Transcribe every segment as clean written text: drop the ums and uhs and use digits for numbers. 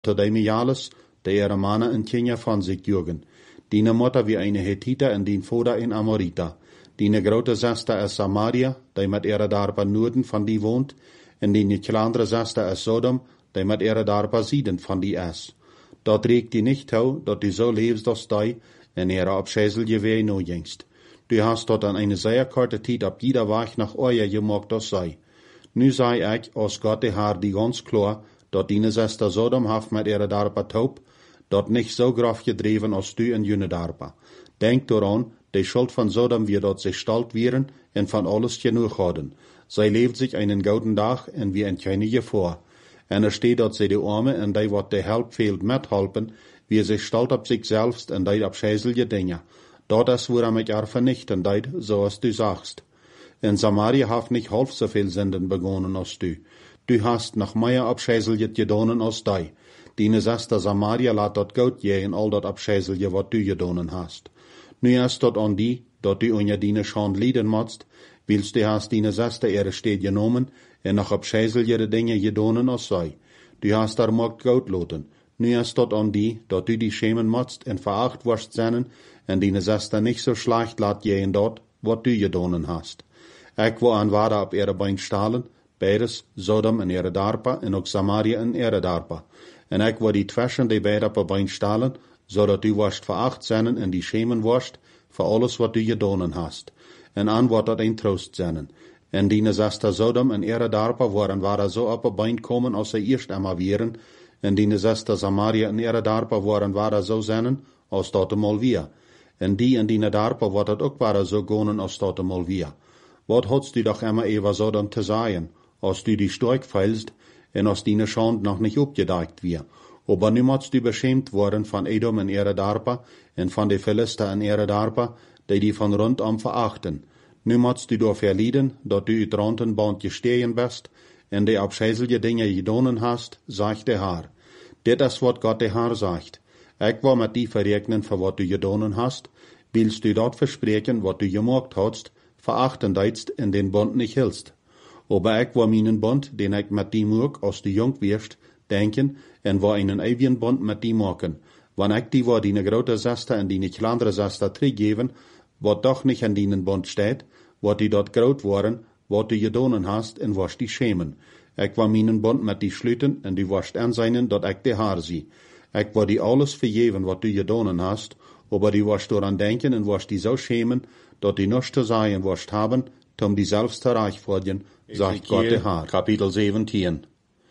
Tot Mialis, de ihre mannen en kinderen van zich joegen. Die moeder wie een Hethita en die vader een Amorita. Die grote zuster is Samaria, die met ihre daar noorden van die woont. En die kleinere zuster is Sodom, die met ihre daar zieden van die is. Dat reikt die niet toe, dat die zo leeft als die, en ihre abscheiselje wee no jengst. Du hast tot an eine sehr korte tijd op jeder Weg nach euer gemacht als sei. Nu zei ik, als Gott de haar die ganz klar, dat die zuster Sodom haft met ihre daar taub, dat nicht so graf gedreven als du en jene darpa. Denk daran, de Schuld van Sodom wird dort sich stalt wieren en van alles genoeg hadden. Zij leeft zich einen gouden dag en wie een keine voor. En steht dat zij de arme en die wat de help fehlt methelpen, wie zich stalt op zichzelf en die op scheiselje dingen. Dat is waarom ik er vernichten deed, zoals du sagst. In Samaria haft nicht half so viel Sünden begonnen als du. Du hast noch mehr abscheiselje gedonen als die. Dine zuster Samaria laat dat goud je en al dat abscheiselje wat du gedonen hast. Nu is dat aan die, dat du unja dine schand lieden motst, willst du hast dine zuster ihre steed genomen en noch abscheiselje de dingen gedonen als zij. Du hast daar mocht goud loten. Nu is dat aan die, dat du die schemen motst en veracht worst zennen en dine zuster nicht so schlecht laat je en dat, wat du gedonen hast. Ik wil aan waarde op ihre bein stalen, beides, Sodom en ihre darpa en ook Samaria en ihre darpa. En ik wil die twischen die beide op bein stalen, zodat u worst veracht zennen en die schemen worst, voor alles wat du gedonen hast. En aan wordt dat een troost zennen. En die zuster Sodom en ihre darpa waren zo op bein komen als ze eerst einmal wieren, en die zuster Samaria en ihre darpa waren zo zennen, als dat mal weer. En die darpa wordt het ook zo gonen als dat mal weer. Wat hadst du doch immer Eva Sodom te sagen, als du die Storch feilst, en als die Schand noch nicht opgedeikt wir. Aber nu moest du beschämt worden van Edom en ihre darpa, en van de Philister en ihre darpa, die van rondom verachten. Nu moest du door verlieden, dat du uit Rantenband gestehen bist, en de abscheiselje dingen gedonen hast, sagt de Haar. Dit is wat Gott de Haar sagt. Ik wil met die verrekenen voor wat du gedonen hast, willst du dat verspreken wat du gemacht hast, verachten deitst en den Bund nicht hilst. Aber ik wil meinen Bund, den ik met die moek als du jong wirst, denken, en wil einen ewigen Bund met die maken. Wann ik die voor die grote zuster en die kleinere zuster teruggeven, wat doch nicht an dienen Bund steht, wat die dort groot worden, wat du gedonen hast, en was die schämen. Ik wil meinen Bund met die sluiten, en du wirst aanzien dat ik de Haar zie. Ik wil die alles vergeven wat du gedonen hast, aber die wirst daran denken en wirst die so schämen, dat die nichts zu sagen wirst haben, tom die selbst te reich worden, sagt Gott de Haar. Kapitel 17.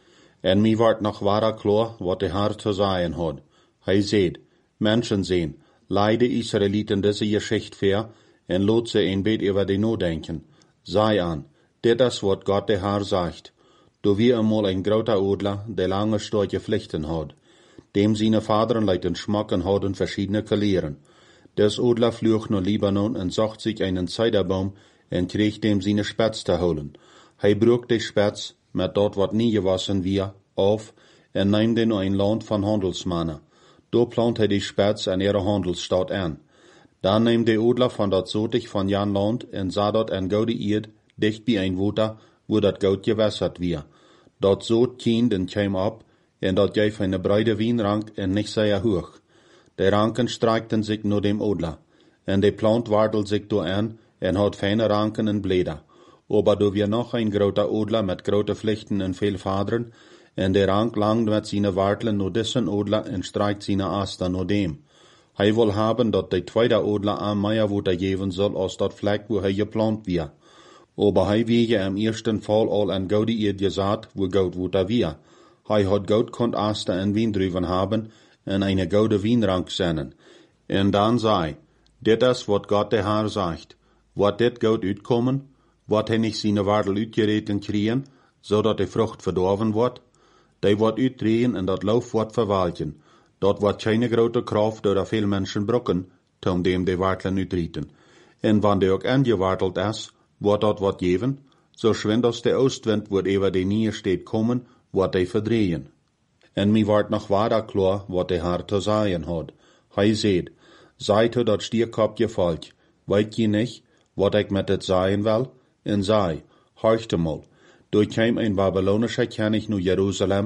En mi wordt nog wahrer klar, wat de Haar te sagen hat. Hij zegt, Menschen sehen, leide Israeliten diese Geschichte ver, en lot ze een beetje über die nodenken. Sei an, dit is wat Gott de Haar sagt. Du wie einmal ein groter Adler, der lange starke Pflichten hat. Dem seine Vaderen leiten schmacken hatten verschiedene Kalieren. Des Adler flüch nach Libanon und sucht sich einen Zeiderbaum en kreeg dem seine Spätz te holen. Hij brug de Spätz, met dat wat nie gewassen wir, auf, en neemt den een land van handelsmannen. Do plant hij de Spätz an ihre Handelsstadt an. Dan neemt de Adler van dat zotig van jan land en zah dat een gouden eerd, dicht bij een water, wo dat goud gewässert wir. Dat zoot kind en kwam op, en dat geef een breite wienrank en nicht sehr hoch. De ranken streikten sich nur dem Adler, en de plant wartelt sich do an, en had feine ranken en bleder. Aber do wir noch ein groter Adler met grote Pflichten en veel vaderen, en de rank langt met seine wartelen no dissen Adler en streikt seine Aster no dem. Hij wil haben, dat de tweede Adler aan meer water geven soll, als dat Fleck, wo hij geplant wir. Aber hij wie im ersten Fall al an gouden eerd gesaat, wo goud water wir. Hij had goud kont Aster en Wiendruven haben, en eine gouden Wienrank zennen. En dan zei, dit is wat Gott de Haar sagt. Wat dit goud uitkomen, wat hij nicht seine Wardel uitgereten kriegen, zodat de Frucht verdorven wordt, die wordt uitdrehen en dat Lauf wordt verwalken. Dat wordt keine grote kracht door veel mensen brokken, tom dem de Wartelen uitrieten. En wanneer de ook aangewarteld is, wordt dat wat geven, zo schwind als de oostwind wordt over de nieuwe steed komen, wordt hij verdrehen. En mi wordt nog waarder klar, wat de Haar te zeggen had. Hij zegt, zijt u dat stierkopje volk, weet je niet, wat ik met het zeggen wil? En zei, horchte mal, door kwam een Babylonischer König naar Jeruzalem,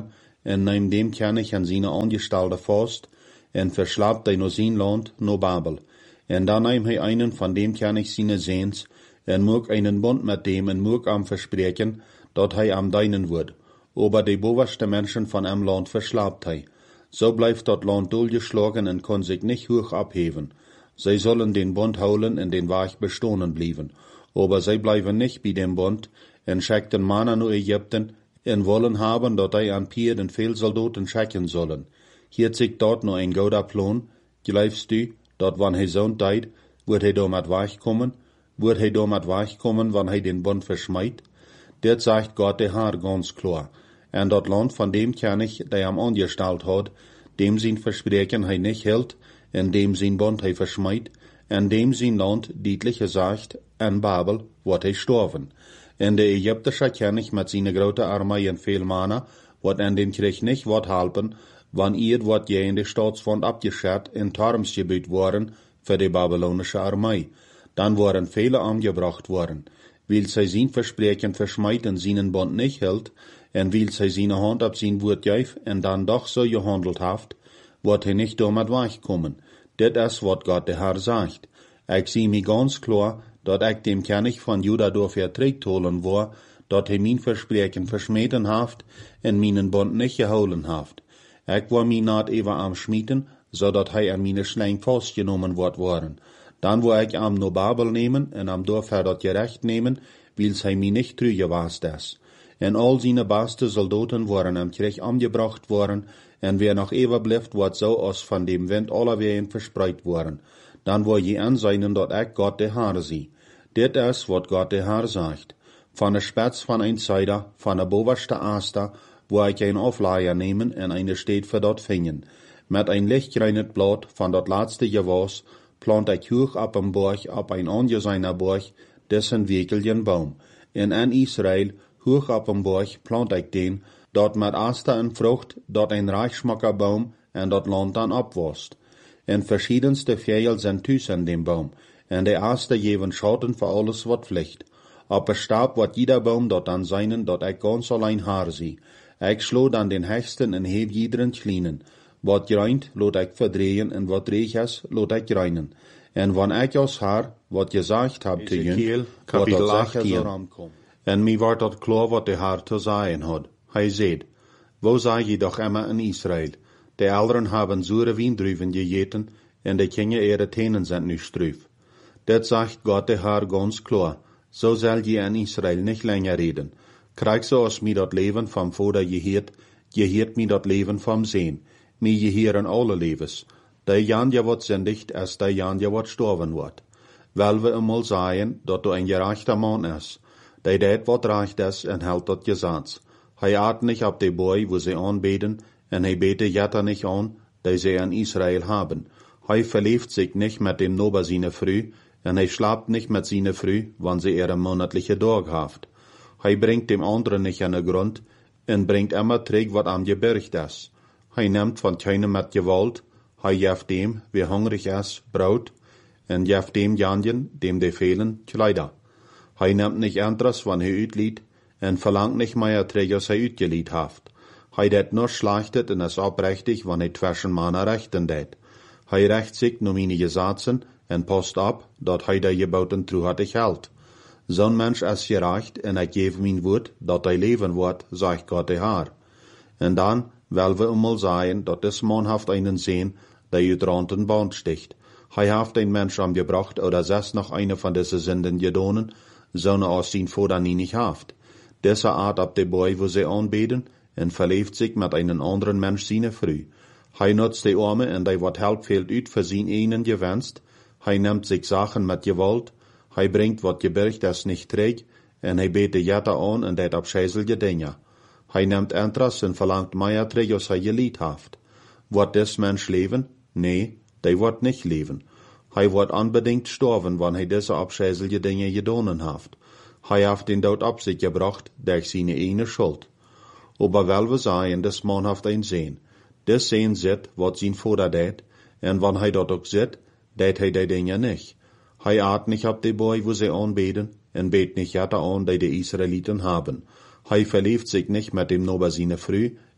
en neem dem König an seine Angestellte vast, en verslaapt hij naar zijn land, naar Babel. En dan neem hij einen van dem König seine Seens, en moog einen Bund met dem en moog am verspreken, dat hij am deinen wordt. Aber die bovenste Menschen van am Land verslaapt hij. So blijft dat Land doorgeschlagen en kon zich niet hoog abheven. Zij zullen den Bund houden en den Weg bestonen blijven. Aber zij blijven niet bij dem Bund en schickten Manna naar Ägypten en wollen haben, dat hij aan Pier en veel soldaten schicken zullen. Hier zich dort nog een goda plan. Geloofst u, dat wanneer hij zo'n tijd, wordt hij door met weg komen? Wordt hij door met weg komen, wanneer hij den Bund verschmijt? Dit zegt God de Heer ganz klar. En dat land van dem König, die hem angesteld had, dem zijn verspreken hij niet hield, en dem zijn Bund hij verschmijt, en dem zijn land deutlich gezegd, en Babel wordt hij storven. En de Ägyptische König met zijn grote armee en veel Manna, wordt en den Krieg niet wat helpen, wanneer wordt je in de staatswand abgeschert en Turms gebuut worden voor de Babylonische armee. Dan worden vele aangebracht worden. Weil zij zijn verspreken verschmijt en zijn Bund niet hield, en weil zij zijn hand op zijn woord geef en dan doch zo gehandeld heeft, wordt hij niet door met wegkomen. Dit is wat God de Heer zegt. Ik zie mij ganz klar, dat ik dem König van Juda door vertreedtolen war, dat hij mijn verspreken versmeten heeft en mijn Bund niet gehouden heeft. Ik war mij not even am schmieden, zodat hij aan mijn slang vastgenomen wordt worden. Dan wil ik am naar Babel nemen en am door verder gerecht nemen, weil hij mij niet teruggewaast is. En al zijn beste soldaten worden am Krieg angebracht worden, en wer nog even blijft, wordt zo als van dem Wind alle wegen verspreid worden. Dan wil je aanzien dat ik God de Heer zie. Dit is wat God de Heer zegt. Van de spits van een zijde, van de bovenste aasta, wil ik een afleier nemen en een steed voor dat vingen. Met een lichtgrijnend blad van dat laatste gewas, plant ik hoog op een borg, op een aangeziene borg, dessen wekeljen boom. En in Israël, hoog op een borg, plant ik den, dat met aasta en vrucht, dat een rijksmakker boom, en dat land dan opwast. En verschiedenste vijgen zijn thuis in dem boom, en de aasta geven schatten voor alles wat vliegt. Op een stab wordt jeder boom dat dan zijnen, dat ik ganz alleen haar zie. Ik slo dan den hechten en heb iederen kleinen. Wat greint, laat ik verdrehen, en wat reeg is, laat ik reinen. En wanneer ik als haar, wat gezegd heb te jullie, kapitel 18. En mij wordt dat klaar wat de Heer te zeggen had. Hij zei, wo zei je doch immer in Israël? De ouderen hebben zure wijndruiven gegeten, en de kinderen ihre tenen zijn nu struif. Dit zegt God de Heer ganz klar. So zal je in Israël niet langer reden. Krijg zoals mij dat leven van Vader geheert mij dat leven van Zeen. Mij geheren alle levens. De janje wat zindigt is de janje wat storven wordt. Wel we eenmaal zeggen dat du een gerechter man is. Die deed wat recht is en houdt dat gezats. Hij aat niet op de boy, wo ze aanbeden, en hij bete jetter niet aan, die ze in Israël hebben. Hij verleeft zich niet met dem Nober seine Früh, en hij slaapt niet met seine Früh, wanneer ze ihre monatliche Dag heeft. Hij brengt dem anderen niet aan de grond, en brengt immer terug wat am gebergd is. Hij neemt van keinem met gewalt, hij geeft dem, wie hungrig is, brood, en geeft dem janjen, dem de fehlen, kleider. Hij neemt niet anders, wanneer hij uitliet, en verlangt niet meer terug als hij uitgeliet heeft. Hij deed nur schlechtet en is oprechtig, wanneer hij twischen mannen rechten deed. Hij recht zich naar mijn gezatzen, en past op, dat hij de geboten truhartig houdt. Zo'n mens is gerecht, en ik geef mijn woord, dat hij leven wordt, zegt God de Heer. En dan wil we eenmaal zeggen, dat des man heeft einen Zeen, die uit ranten band sticht. Hij heeft een mens omgebracht, oder zes nog eine van deze zinden gedonen, zo'n als zijn Vader niet heeft. Deze aat op de boy, wo ze aanbeden, en verleeft zich met einen anderen mens seine Früh. Hij nutzt de arme, en die wat help fehlt uit voor zijn einen gewenst. Hij neemt zich zaken met gewalt, hij brengt wat gebergd is niet terug, en hij beet de jetter aan en deed afscheiselige dingen. Hij neemt interest en verlangt meer terug als hij gelied heeft. Wordt des mens leven? Nee, die wordt niet leven. Hij wordt unbedingt sterven, wanneer hij deze afscheiselige dingen gedonen heeft. Hij heeft den dood op zich gebracht, durch seine ene schuld. Aber wel we zeggen, des man heeft een zin. Des zin zit, wat zijn Vader deed, en wanneer hij dat ook zit, deed hij die dingen niet. Hij aat niet op de boy, wo ze aanbeden, en beet niet jetter aan, die de Israëlieten hebben. Hij verleeft zich niet met dem Nober seine Früh,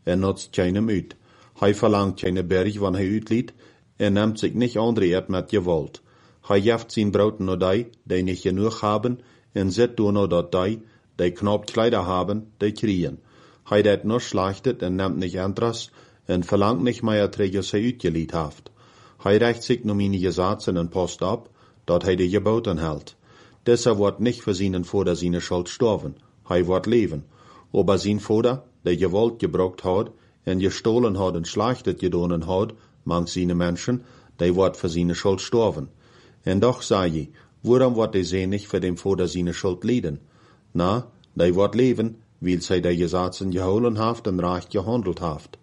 nutzt keinem uit. Hij verlangt keine berg, wann hij uitliet, neemt zich nicht andere eet met gewalt. Hij jeft zijn brood naar die nicht genug haben, zet door naar dat die knap Kleider haben, die kriegen. Hij dat nur schlachtet neemt nicht Entras, verlangt nicht mehr trägers hij uitgeliet haft. Hij recht sich nur meine Gesetze Post ab, dat hij de geboten hält. Deshalb wordt nicht für seinen Vater seine Schuld sterben, hij wordt leven. Aber sein Vater, der Gewalt gebraucht hat, gestohlen hat schlachtet gedonen hat, manch seine Menschen, die wordt für seine Schuld sterben. Doch sag ich, warum wordt die sie nicht für den Vater seine Schuld leiden? Na, die wordt leven, weil sie die Gesetze geholen haft recht gehandelt haft.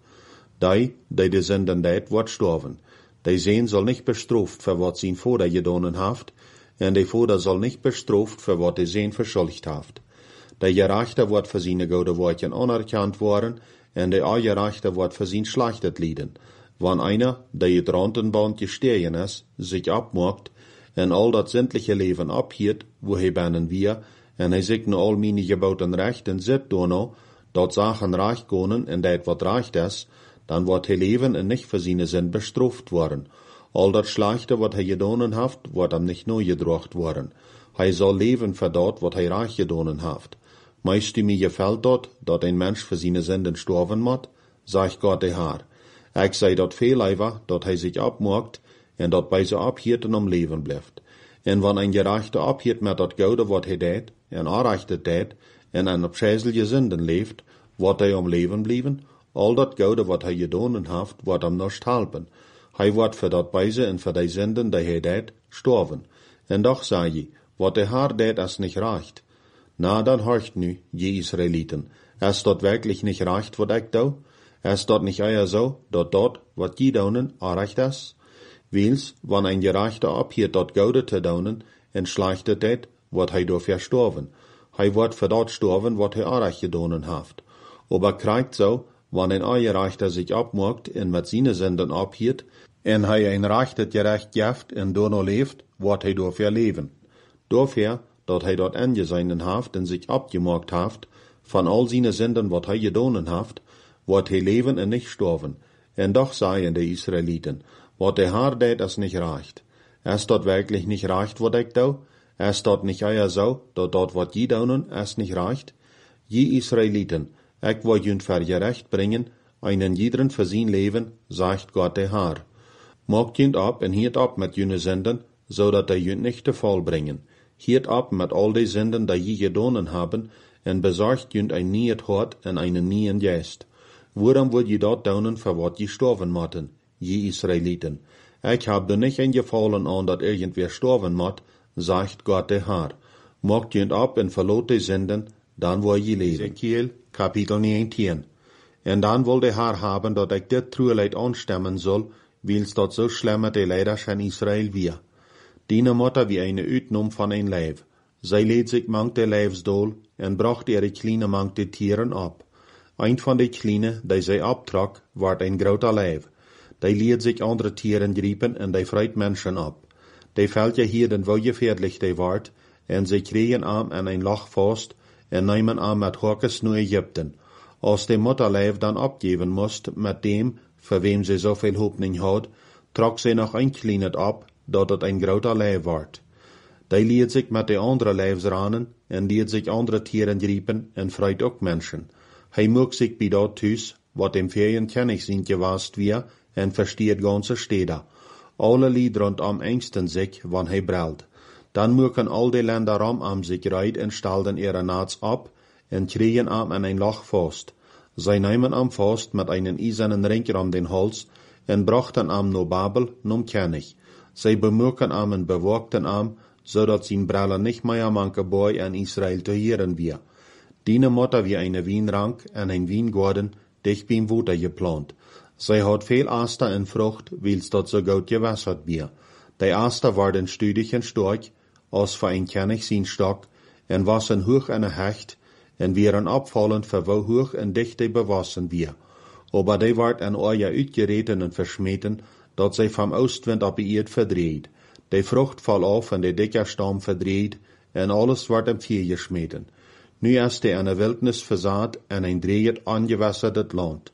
Die Sünden dat wordt sterben. Die Sehn soll nicht bestraft für wat sein Vater gedonen haft, die Vater soll nicht bestraft für wat die Sehn verschuldigt haft. Der Gerechte wordt für seine gute Worten anerkannt worden, der Ungerechte wordt für sein schlachtet lieden. Wann einer, der het Randenband gestehen ist, sich abmacht, all dat sämtliche Leben abhielt, wo hij bennen wir, hij sich nur all meine geboten Rechten zit dono, dat Sachen recht gonen dat wat recht is, dann wordt hij leven nicht für seine Sinn bestraft worden. All dat Schlechte wat hij gedonen haft, wordt hem nicht neu gedrocht worden. Hij soll leven für dat wat hij recht gedonen haft. Meist mir gefällt dat ein Mensch für seine Sünden sterben moet, sagt Gott der Herr. Ich sei dat viel lieber, dat hij sich abmacht, dat bei so abhieten Leben bleibt. Wann ein Gerechter abhiet met dat Goude wat hij deed, aanrechtet deed, een op scheiselige Sünden leeft, wordt hij Leben blijven, al dat Goude wat hij gedonen haft, wordt hem nicht helpen. Hij wordt voor dat Beise voor die Sünden, die hij deed, sterven. Doch sag ich, wat der Herr deed, is nicht recht. Na, dann horcht nu, je Israeliten, is dat wirklich nicht recht, wat ik doe? Is dat nicht eher so, dat wat je donen, recht is? Wils, wann ein Gerechter abhiet dat Goude te donen, schlachtet dat, wat hij dafür sterven. Hij wordt voor dat sterven, wat hij recht gedonen haft. Aber krijgt so, wann ein Ungerechter sich abmacht met seine Sünden abhiet, hij ein rechtet gerecht jeft dono leeft, wat hij dafür leven. Dafür, dat hij dat angeseinen haft sich abgemacht haft, van all seine Sünden, wat hij gedonen haft, wordt hij leven nicht sterven. Doch seien die Israeliten, wat der Herr deed, is nicht recht. Is dat wirklich nicht recht, wat ik doe? Is dat nicht eher so, dat wat je doen, is nicht recht? Je Israeliten, ik wil jun vergerecht bringen, einen jederen für sein Leben, sagt Gott der Herr. Maakt jun ab hiert ab met june Sünden, so dat die jun nicht te Fall bringen. Hiert ab met all die Sünden, die je gedonen haben, besorgt jun ein nieuet Hort en einen nieuwen Geist. Waarom wil je dat doen voor wat je sterven moeten, je Israeliten? Ich hab dir nicht eingefallen an, dat irgendwer sterven moet, sagt Gott der Herr. Maakt jun ab verlot die Sünden, dann wil je leven. Ezekiel, Kapitel 19. Dan wil der Herr haben, dat ich dit Trueleid anstemmen soll, wils dat so schlimme die Leiders in Israel wir. Diene Mutter wie eine Uitnum van een Leib. Zij leed sich mank de Leibsdol bracht ihre kleine mank de Tieren ab. Ein van de kleine, die zij abtrok, ward ein groter Leib. Die leed sich andere Tieren griepen die freit Menschen ab. Die fällt ja hier den wo gefährlich die ward, sie kriegen am an ein Loch fast, nehmen am met Horkes nur Ägypten. Als die Mutterleib dann abgeben musst mit dem, für wem sie so viel Hoffnung hat, trok sie noch ein Kleinet ab, dat het ein groter Leib ward. Die liet sich mit de andere Leibs ranen, liet sich andere Tieren griepen, freit ook Menschen. Hij moog sich bij dat thuis, wat dem Ferien kennig sind gewast wir, versteht ganze Städte. Alle lied rondom engsten sich, wann hij brelt. Dan moeken al die Länder am sich reit stalden ihre Nats ab, kriegen am an ein Loch fast. Zij nehmen am fast mit einen eisernen Ring um den Hals, brachten am no Babel, num Kennig. Zij bemurken am bewogten am, zodat zijn Brille nicht mehr manke Boy in Israel te hören wir. Diene Mutter wie eine Wienrank ein Wiengarten dicht beim Water geplant. Zij hat viel Aster Frucht, wils dat so gut gewässert wir. Die Aster waren stüdig stark, als für ein Kennig sein Stock, wassen hoch Hecht, wären abfallend für wo hoch dicht die bewassen wir. Aber die ward euer uitgereten verschmeten, dat zij vom Ostwind op die Erd verdreht. Die Frucht fall auf die dicker Stamm verdreht, alles wordt im Vier geschmeten. Nu is die eine Wildnis versaat ein dreht angewässertes Land.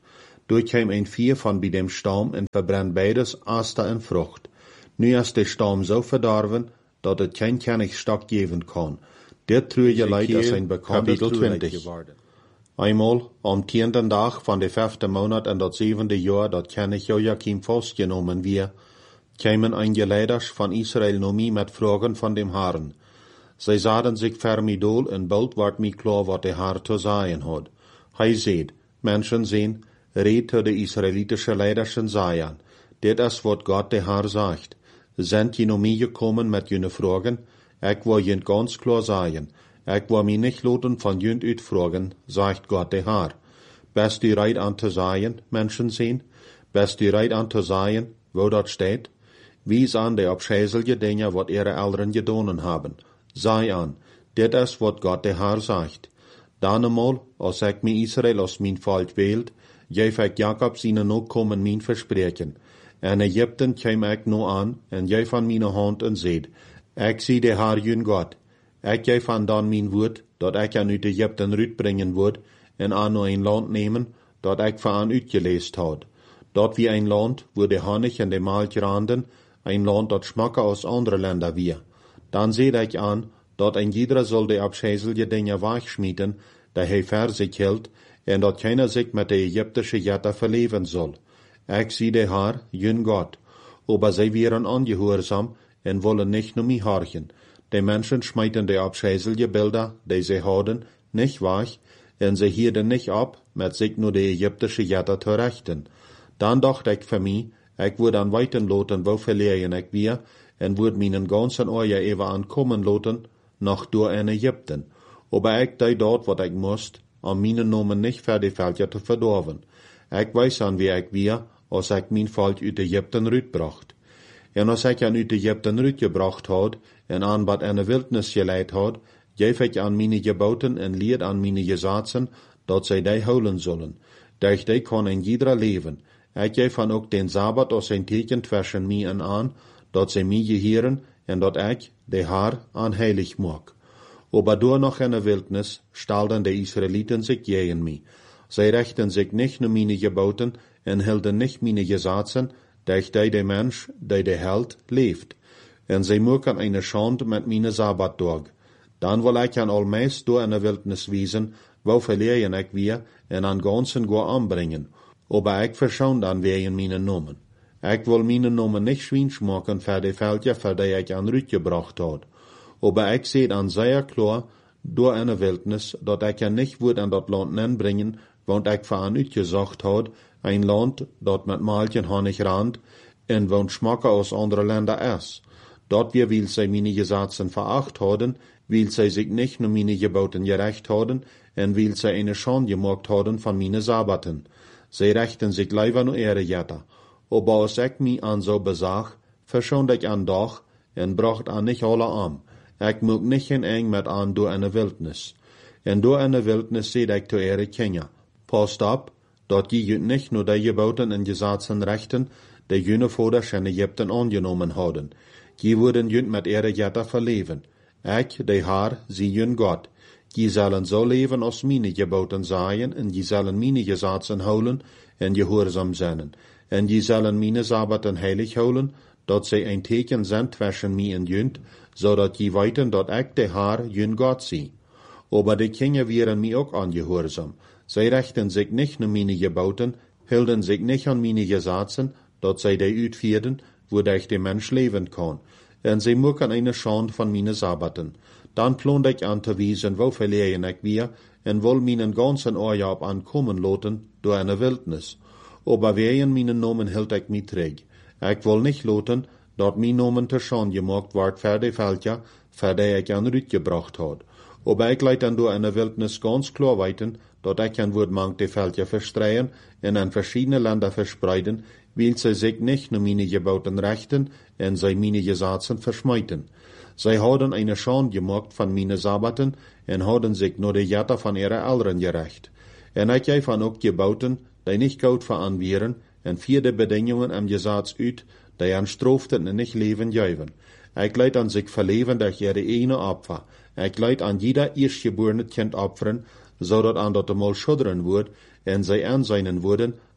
Door kwam een vier van bij dem stam en verbrannt beides Aster en Frucht. Nu is de stam zo verdorven, dat het geen kennig stok geven kan. Dit treurige leid is een bekende Kapitel 20 geworden. Eenmaal, am 10. dag van de 5e maand en dat 7e jaar dat König Joachim vastgenomen weer, kwamen einige leiders van Israël naar mij met vragen van dem Herrn. Zij zaten zich vermidol en bald werd mij klaar wat de Herr te zeggen had. Hij zei, mensen zien, red tot de Israëlitische leiders en zeggen, dit is wat God de Herr zegt. Zijn je naar mij gekomen met jullie vragen? Ik wil je ganz klar zeggen, ik wil mij niet laten van jullie uitvragen, zegt God de Herr. Best u reit aan te zeggen, mensen zien? Best u reit aan te zeggen, wo dat staat? Wies aan de abscheuwelijke dingen wat ihre Eltern gedaan hebben. Sei an, dit is wat God de Herr zegt. Dan eenmaal, als ik mij Israël als mijn volk wählt, geef ik Jacob zijn nakomen mijn verspreken. En Egypten kwam ik nu aan, en geef van mijn hand en zeid, ik zie de Herr jun God. Ik geef aan dan mijn woord, dat ik aan uit Egypten uitbrengen word, en aan een land nemen, dat ik van aan uitgeleest had. Dat wie een land, wo de Honig en de Melk randen, een land dat smakker als andere Länder weer. Dan zie ik aan, dat een ieder zal de abscheuwelijke dingen wegschmieten, die hij voor zich hield, en dat keiner zich met de Egyptische jetten verleven zal. Ik zie de Herr, jun God. Aber zij waren ongehoorzaam en willen niet naar mij horchen. De mensen schmijten de abscheuwelijke beelden, die zij hadden, niet weg, en zij hielden niet op, met zich naar de Egyptische jetten te richten. Dan dacht ik voor mij, ik word aan weiten laten, wo verlegen ik weer, en word mijn ganzen oor even aankomen laten, nog door in Egypten. Aber ik deed dat wat ik moest, om mijn namen niet voor de veldje te verdorven. Ik weet aan wie ik weer, als ik mijn volk uit Egypten uitbracht. En als ik aan uit Egypten uitgebracht had, en aan wat in de wildnis geleid had, geef ik aan mijn geboten en leer aan mijn gezaten, dat zij die houden zullen. Durch die kan een ieder leven. Ik geef aan ook den Sabbat als een teken tussen mij en aan, dat zij mij geheren, en dat ik, de Herr, aan heilig maak. Aber door nog in de wildnis stelden de Israëlieten zich tegen mij. Zij rechten zich niet naar mijn geboten en hielden niet mijn gezaten, durch die de mens, die de held, leeft. En zij maken een schande met mijn Sabbatdag. Dan wil ik aan almeest door in de wildnis wezen, wo verlegen ik weer, en aan ganzen go aanbrengen. Aber ik verschoon dan weer in mijn namen. Ik wil mijn namen niet schwiens maken voor de veldje, voor die ik aan uitgebracht had. Aber ik zie dan zeer klar, door in de wildnis, dat ik niet word aan dat land inbrengen, want ik voor aan uitgezocht had, een land dat met Melk en Honig randt, en woont smakker als andere Länder is. Dat weer wil zij mijn gezaten veracht hadden, wil zij zich niet naar mijn geboten gerecht hadden, en wil zij een schande gemaakt hadden van mijn Sabbaten. Zij rechten zich liever naar ihre jetten. Aber als ik mij aan zo bezag, verschoond ik aan dag, en bracht aan niet alle aan. Ik moet niet geen eng met aan door in de wildnis. En door in de wildnis zei ik te ihre Kinder, past op, dat je niet naar de geboten en gezaten rechten, die jullie vaders in Egypten aangenomen hadden. Je worden jullie met ihre jetten verleven. Ik, de Herr, zie jullie God. Je zullen zo leven als mijn geboten zijn, en je zullen mijn gezaten houden, en gehoorzaam zijn. En je zullen mijn Sabbaten heilig houden, dat zij een teken zijn tussen mij en jullie, zodat je weten dat ik de Herr, jullie God zie. Aber de Kinder waren mij ook ongehoorzaam. Zij rechten zich niet naar mijn geboten, hielden zich niet aan mijn gezaten, dat zij die uitvierden, wordich de mens leven kan. En zij maken een schande van mijn Sabbaten. Dan plonde ik aan te wijzen, wo verlegen ik weer, en wil mijn ganzen oor op aankomen laten, door een wildnis. Aber wegen mijn namen hield ik mij terug. Ik wil niet laten, dat mijn namen te schande gemaakt wordt voor de veldje, voor die ik aan uitgebracht had. Aber ik leid dan door in de wildnis ganz klar weten, dat ik aan woord mank de veldje verstreien en aan verschiedene Länder verspreiden, wil zij zich niet naar mijn geboten rechten en zij mijn gezaten verschmeiten. Zij hadden een schande gemaakt van mijn Sabbaten en hadden zich naar de jetten van ihre Eltern gerecht. En ik geef aan ook geboten, die niet goed voor waren, en vierde bedingingen am Gesetz uit, die aan straften en niet leven geven. Ik leid aan zich verleven durch ihre ene Opfer. Ik leid aan jeder eerstgeborene Kind opferen, zodat aan dat mal schudderen wordt, en zij aanzien worden,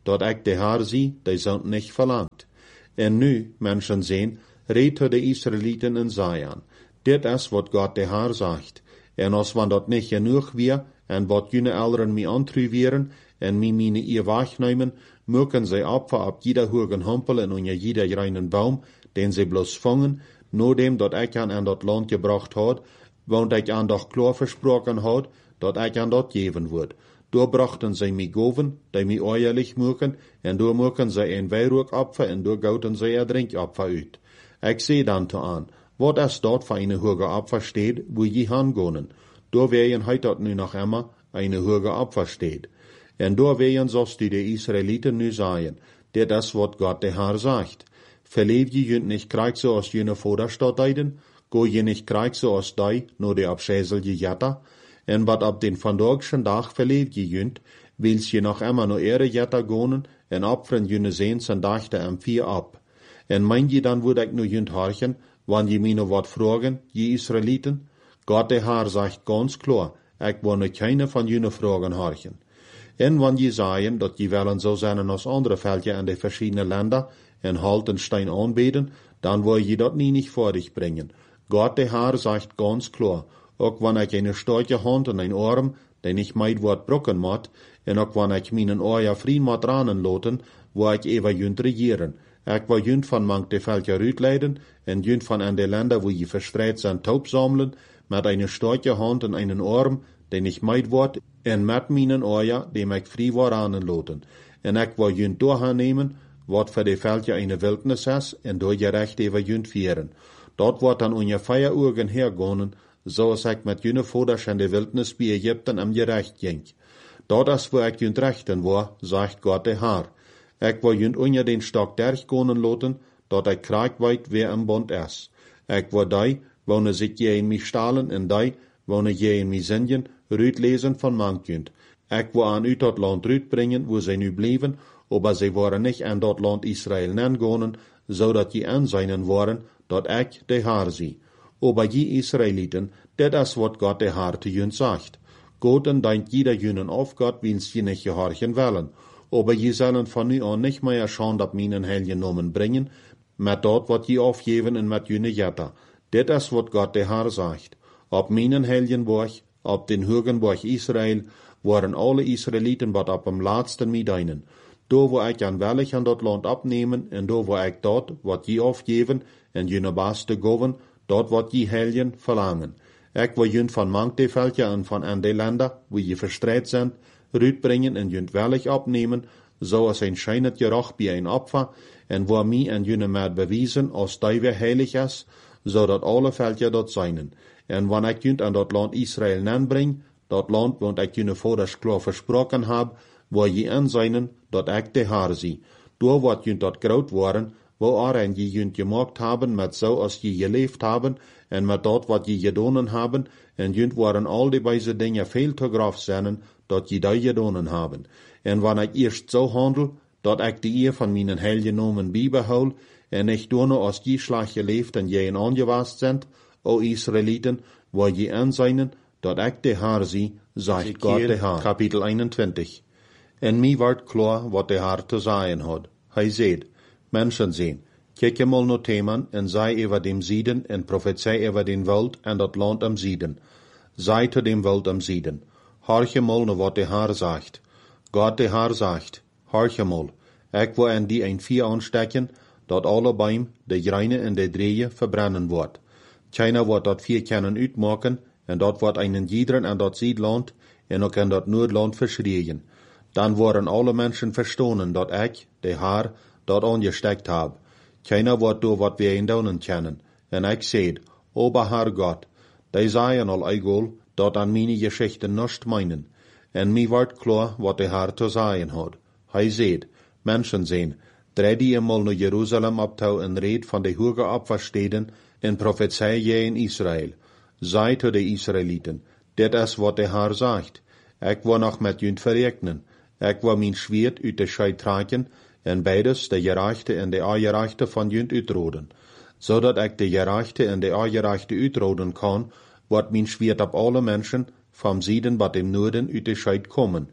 dat ik de Haar zie, die zond niet verlangt. En nu, mensen zien, reed de Israëlieten in Zion. Dit is wat God de Haar zegt. En als we dat niet genoeg weer, en wat jullie anderen mij antruieren, en mij meine ihr wegnemen, mögen zij opfer op jeder hogen Humpel en onder jeder reinen Baum, den zij bloß vangen, nodem dat ik aan dat land gebracht had, want ik aan dat klaar versproken had, dat ik aan dat geven word. Door brachten zij mij goven, die mij eierlich mögen, en door mögen zij een wierookopfer, en door gouten zij een drinkopfer uit. Ik zei dan te aan, wat is dat voor een hoge opfer steed, wo je hangonen? Door weien heit dat nu nog immer een hoge opfer steed. En door weien zoals die de Israëlieten nu zeggen, dit is wat God de Haar zegt. Verleef je junt niet krijg zoals jene Vorderstadt deiden, go je niet krijg zoals die, no de abschäsel je jatta, en wat op den vandagschen dag verleef je junt, wils je nog immer no ere jatta gonen, en opferen jene zeens en dachte am 4 op. En mein je dan woed ik nu junt harchen, wann je mij no wat vragen, je Israëlieten? God de Haar zegt ganz klar, ik wil nu keine van jene vragen harchen. En wann je zeggen, dat je willen zo zijn als andere veldje in de verschiedene landen, en halt en stein aanbeten, dan wil je dat niet voor dich brengen. God de Haar zegt ganz klar, ook wanneer ik een stootje hand en een arm, den ik mij wat brokken moet, en ook wanneer ik mijn oor vriend moet ranen loten, wil ik even junt regeren. Ik wil junt van mank de veldje uitleiden, en junt van aan de landen wo je verstreit zijn taub sammeln, met een stootje hand en een arm, den ik mij word, en met mijn oor, die ik vrij wil ranen loten. En ik wil junt doorgaan nemen, wat voor de veldje een wildnis is, en door je recht even junt vieren. Dat wordt dan ongeveer uren hergonen, zoals ik met jene voders in de wildnis bij Egypten am gerecht ging. Dat is waar ik junt rechten wil, zegt God de Haar. Ik wil junt onder den stok derggonen loten, dat ik krijg weet wie een bond is. Ik wil die, wanneer zich je in mij stalen, en die, wanneer je in mij zingen, uitlezen van mank junt. Ik wil aan u dat land uitbrengen, wo zij nu blijven, aber zij waren niet aan dat land Israël nengonen, zodat je aanzijnen waren, dat ik de Haar zie. Aber je Israëlieten, dit is wat God de Haar te junt zegt. God en denkt jeder junen auf God, wils je niet gehorchen willen. Aber je zullen van nu aan niet meer schande op mijn heilige nomen brengen, met dat wat je afgeven en met jene jetta. Dit is wat God de Haar zegt. Op mijn heilige borg, op den hogen borg Israël, waren alle Israëlieten wat op hem laatsten medeinen. Door wil ik aan wellig aan dat land opnemen, en door wil ik dat wat je afgeven, en jene baaste goven, dat wat je helgen verlangen. Ik wil junt van mank de veldje en van aan de landen, wo je verstreit zijn, uitbrengen en junt wellig opnemen, zoals een schijnet gerocht bij een opfer, en waar mij en jene met bewijzen, als die weer heilig is, zodat alle veldje dat zijnen. En wanneer ik junt aan dat land Israël nenbreng, dat land, want ik jene voders klaar versproken heb, waar je in zijnen, dat ik de Haar zie. Door wat junt dat groot worden, waarin je junt gemaakt hebben, met zo als je geleefd hebben, en met dat wat je gedaan hebben, en junt waren al die wijze dingen veel te grof zijn, dat je die gedaan hebben. En wanneer ik eerst zo handel, dat ik de eer van mijn heilige nomen bijbehoud, en niet doen als je slag geleefd en je aangewast bent, o Israëlieten, waar je in zijnen, dat ik de Haar zie, zegt God de Haar. Kapitel 21. En mij werd klaar wat de Haar te zeggen had. Hij zei, mensen zien, kijk je mal naar Theman en zei over dem Zieden en prophezei over den Wald en dat land am Zieden. Zei te dem Wald am Zieden, horch mal naar wat de Haar zegt. God de Haar zegt, horch mal, ik wil aan die een vuur aanstekken, dat alle Bäume, de Greine en de Dreeën verbrennen wordt. Keiner wordt dat vuur kunnen uitmaken, en dat wordt einen jiederen aan dat Ziedland, en ook in dat Noordland verschrien. Dan worden alle mensen verstonen, dat ik, de Haar, dat aangesteckt heb. Keiner wordt door wat wij in doen kennen. En ik zei, ober Haar God, die zeiden al egal, dat aan meine Geschichten nichts meinen. En mij wordt klaar wat de Haar te zeggen had. Hij zei, mensen zien, draai die eenmaal naar Jeruzalem optouw en reed van de hoge opversteden en profetei je in Israël. Zei te de Israëlieten, dit is wat de Haar zegt. Ik wil nog met junt verrekenen. Ik wil mijn zwaard uit de scheid trekken, en beides, de gerechte en de ongerechte van junt uitroden. Zodat ik de gerechte en de ongerechte uitroden kan, wordt mijn zwaard op alle mensen, vom Zieden wat im Noorden uit de scheid komen.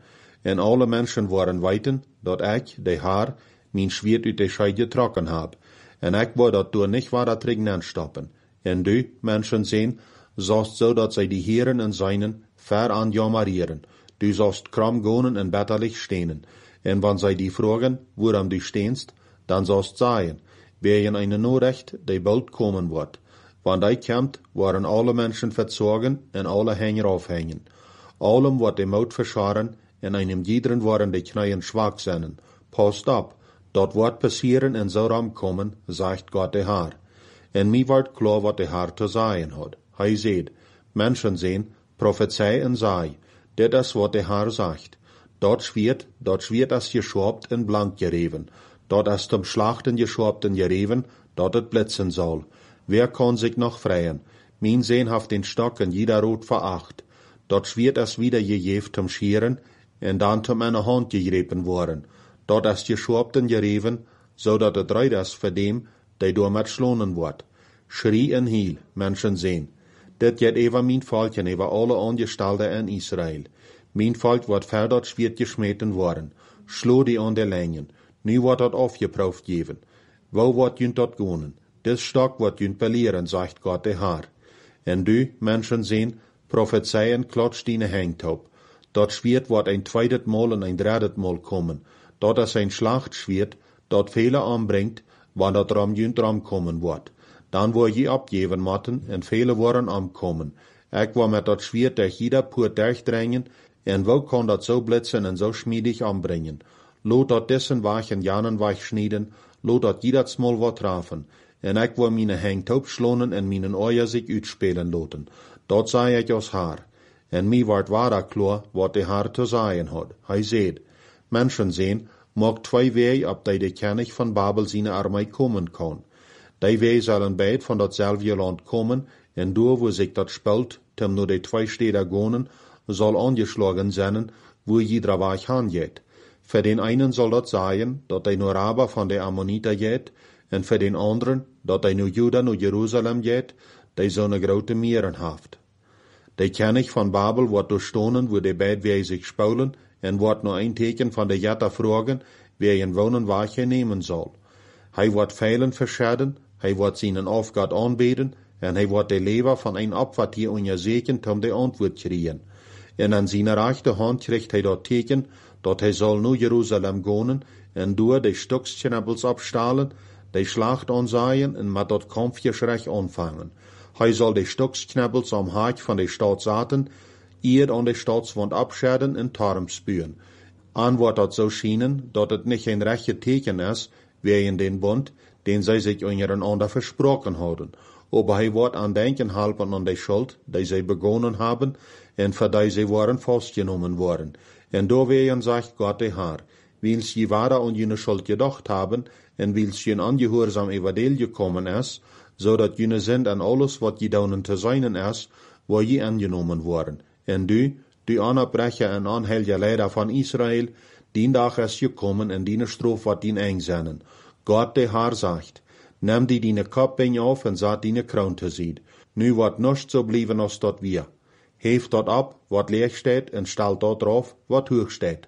En alle mensen waren weten, dat ik, de Haar, mijn Schwert uit de Scheid getrokken heb. En ik wou dat door niet waar dat regnen stoppen. En du, mensen zijn, zost zo dat zij die Heren en zijnen ver aan jammerieren. Du zost kram gonen en betterlich stenen. En wann zij die vragen, waarom du steenst, dan zost zeggen, wegen eine Norecht, die bald komen wordt. Wann die komt, waren alle mensen verzogen en alle Hänger aufhängen. Allem wordt de Maut verscharen, en einem jederen waren de knieën schwach zijn. Passt op, dat wordt passieren en zou ramkomen, zegt God de Haar. En mij wordt klar wat de Haar te zeggen had. Hij zei, mensen zijn, prophezei en zei, dit is wat de Haar zegt. Dat schwert als geschopt en blank gereven. Dat is zum Schlachten geschopt en gereven, dat het blitzen zal. Wer kann sich noch freien? Mein Sehn haft den Stock en jeder Rot veracht. Dat schwert es wieder gejeft zum Schieren, en dan zum eine Hand gegrepen worden. Dat is geschopt en gereven, zodat het reit is voor dem, die door met schlonen wordt. Schrie en hiel, mensen sehen. Dit jet even mijn volkjen, even alle Angestellten in Israël. Mijn volk wordt verder schwert geschmeten worden. Slo die aan de lijnen. Nu wordt dat afgeproefd geven. Wo wordt junt dat gonen? Dit stok wordt junt beleren, zegt God de Haar. En du, mensen sehen, prophezeien klotsch die hängt op. Dat schwert wordt een tweedet Mal en een derde Mal komen. Dat is een Schlachtschwert, dat vele aanbrengt, wanneer dat ram junt ram komen wordt. Dan word je opgeven moeten en vele worden aankomen. Ik wil met dat schwert durch jeder poort durchdringen, en wo kan dat zo blitzen en zo schmiedig aanbrengen. Lot dat dessen wachen janen wegschneiden, lot dat jeder smal wat trafen. En ik wil mijn hängt opslonen en mijn oor zich uitspelen laten. Dat zei ik als Haar. En mij wordt waar klar wat de Haar te zeggen had. Hij zei, mensen zijn, mag twee wegen op die de König van Babel zijn armee komen kan. Die wegen zullen beide van datzelfde land komen, en door wo zich dat speelt, tem nur de twee steden gonen, zal angeschlagen zijn, wo jeder weg hangeht. Für den einen soll dat sagen, dat hij nur Araber van de Ammoniter geht, en für den anderen, dat hij nu Juda nu Jerusalem geht, die zo'n grote meren haft. De König van Babel wordt doorstonen, wo de beid wij zich spuilen, en wordt nur een teken van de Jetta vragen, wie een wonen waar hij nemen zal. Hij wordt velen verschaden, hij wordt zijn afgod aanbeden, en hij wordt de lever van een opwartier onderzekend om de antwoord krijgen. En aan zijn rechterhand krijgt hij dat teken, dat hij zal nu Jeruzalem gonen, en door de stoksknabbels opstalen, de slacht aanzaaien en met dat kampfgeschrech aanvangen. Hij zal de stoksknabbels am haak van de stad zaten, eer aan de stadswand abscherden en tarm spuwen. Aan wordt dat zo schijnen, dat het niet een rechte teken is, wie in den Bund, den zij zich ondereinander versproken houden. Aber hij wordt aan denken helpen aan de schuld, die zij begonnen hebben, en voor die zij waren vastgenomen worden. En doorwegen zegt God de Haar, wils je waarder aan jene schuld gedacht hebben, en wils je ongehoorzaam evangel gekommen is, zodat jene sind an alles wat je daunen te zijn is, waar je aangenomen worden. En du aanbrecher en aanhelger leider van Israël, dien dag is gekommen en die stroof wat dien eingzennen. God de Haar zegt, neem die kop auf en zat die kroon te zien. Nu wordt nichts zo blijven als dat wir. Heef dat op, wat leeg staat, en stel dat drauf, wat hoog staat.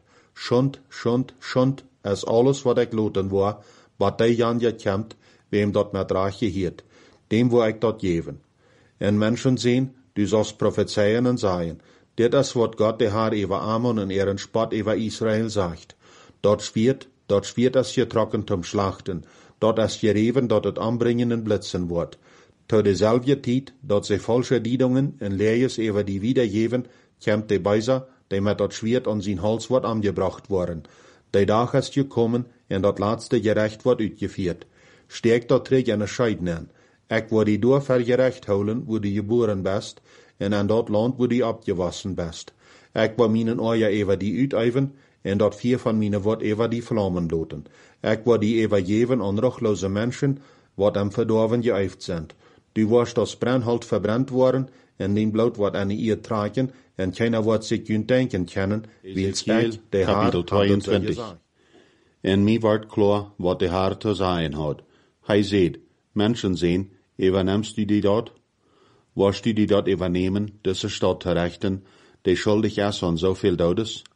Schund, is alles wat ik loten wou, wat die Jan je komt, wem dat met raag geheert. Dem wou ik dat geven. En mensen zien, du zost prophezeien en zeggen, dit is wat God de Haar over Ammon en ihren spot over Israël zegt. Dat schwert is getrokken zum Schlachten, dat is gereven dat het aanbrengen en blitzen wordt. Te dezelfde tijd dat ze falsche diedungen en lees over die wiedergeven, komt de Beiser, die met dat schwert aan zijn hals wordt aangebracht worden. De dag is gekomen en dat laatste gerecht wordt uitgevoerd. Steek dat terug en scheiden aan. Ik wil die door vergerecht houden, wo die geboren best, en aan dat land wo die opgewassen best. Ik wil mijn oor over die uiteven, en dat vier van mijn wordt over die vlammen loten. Ik wil die overgeven aan ruchloze mensen, wat am verdorven geëift zijn. Du wirst als brandhout verbrannt worden, en den bloed wordt aan je tragen, en keiner wordt zich kunt denken kennen, wils ik de Haar Kapitel 22. En mij wordt klar wat de Haar te zeggen had. Hij zei, mensen zijn, übernimmst du die dort? Wirst du die dort übernehmen, diese Stadt te rechten, die schuldig is aan zoveel dodes?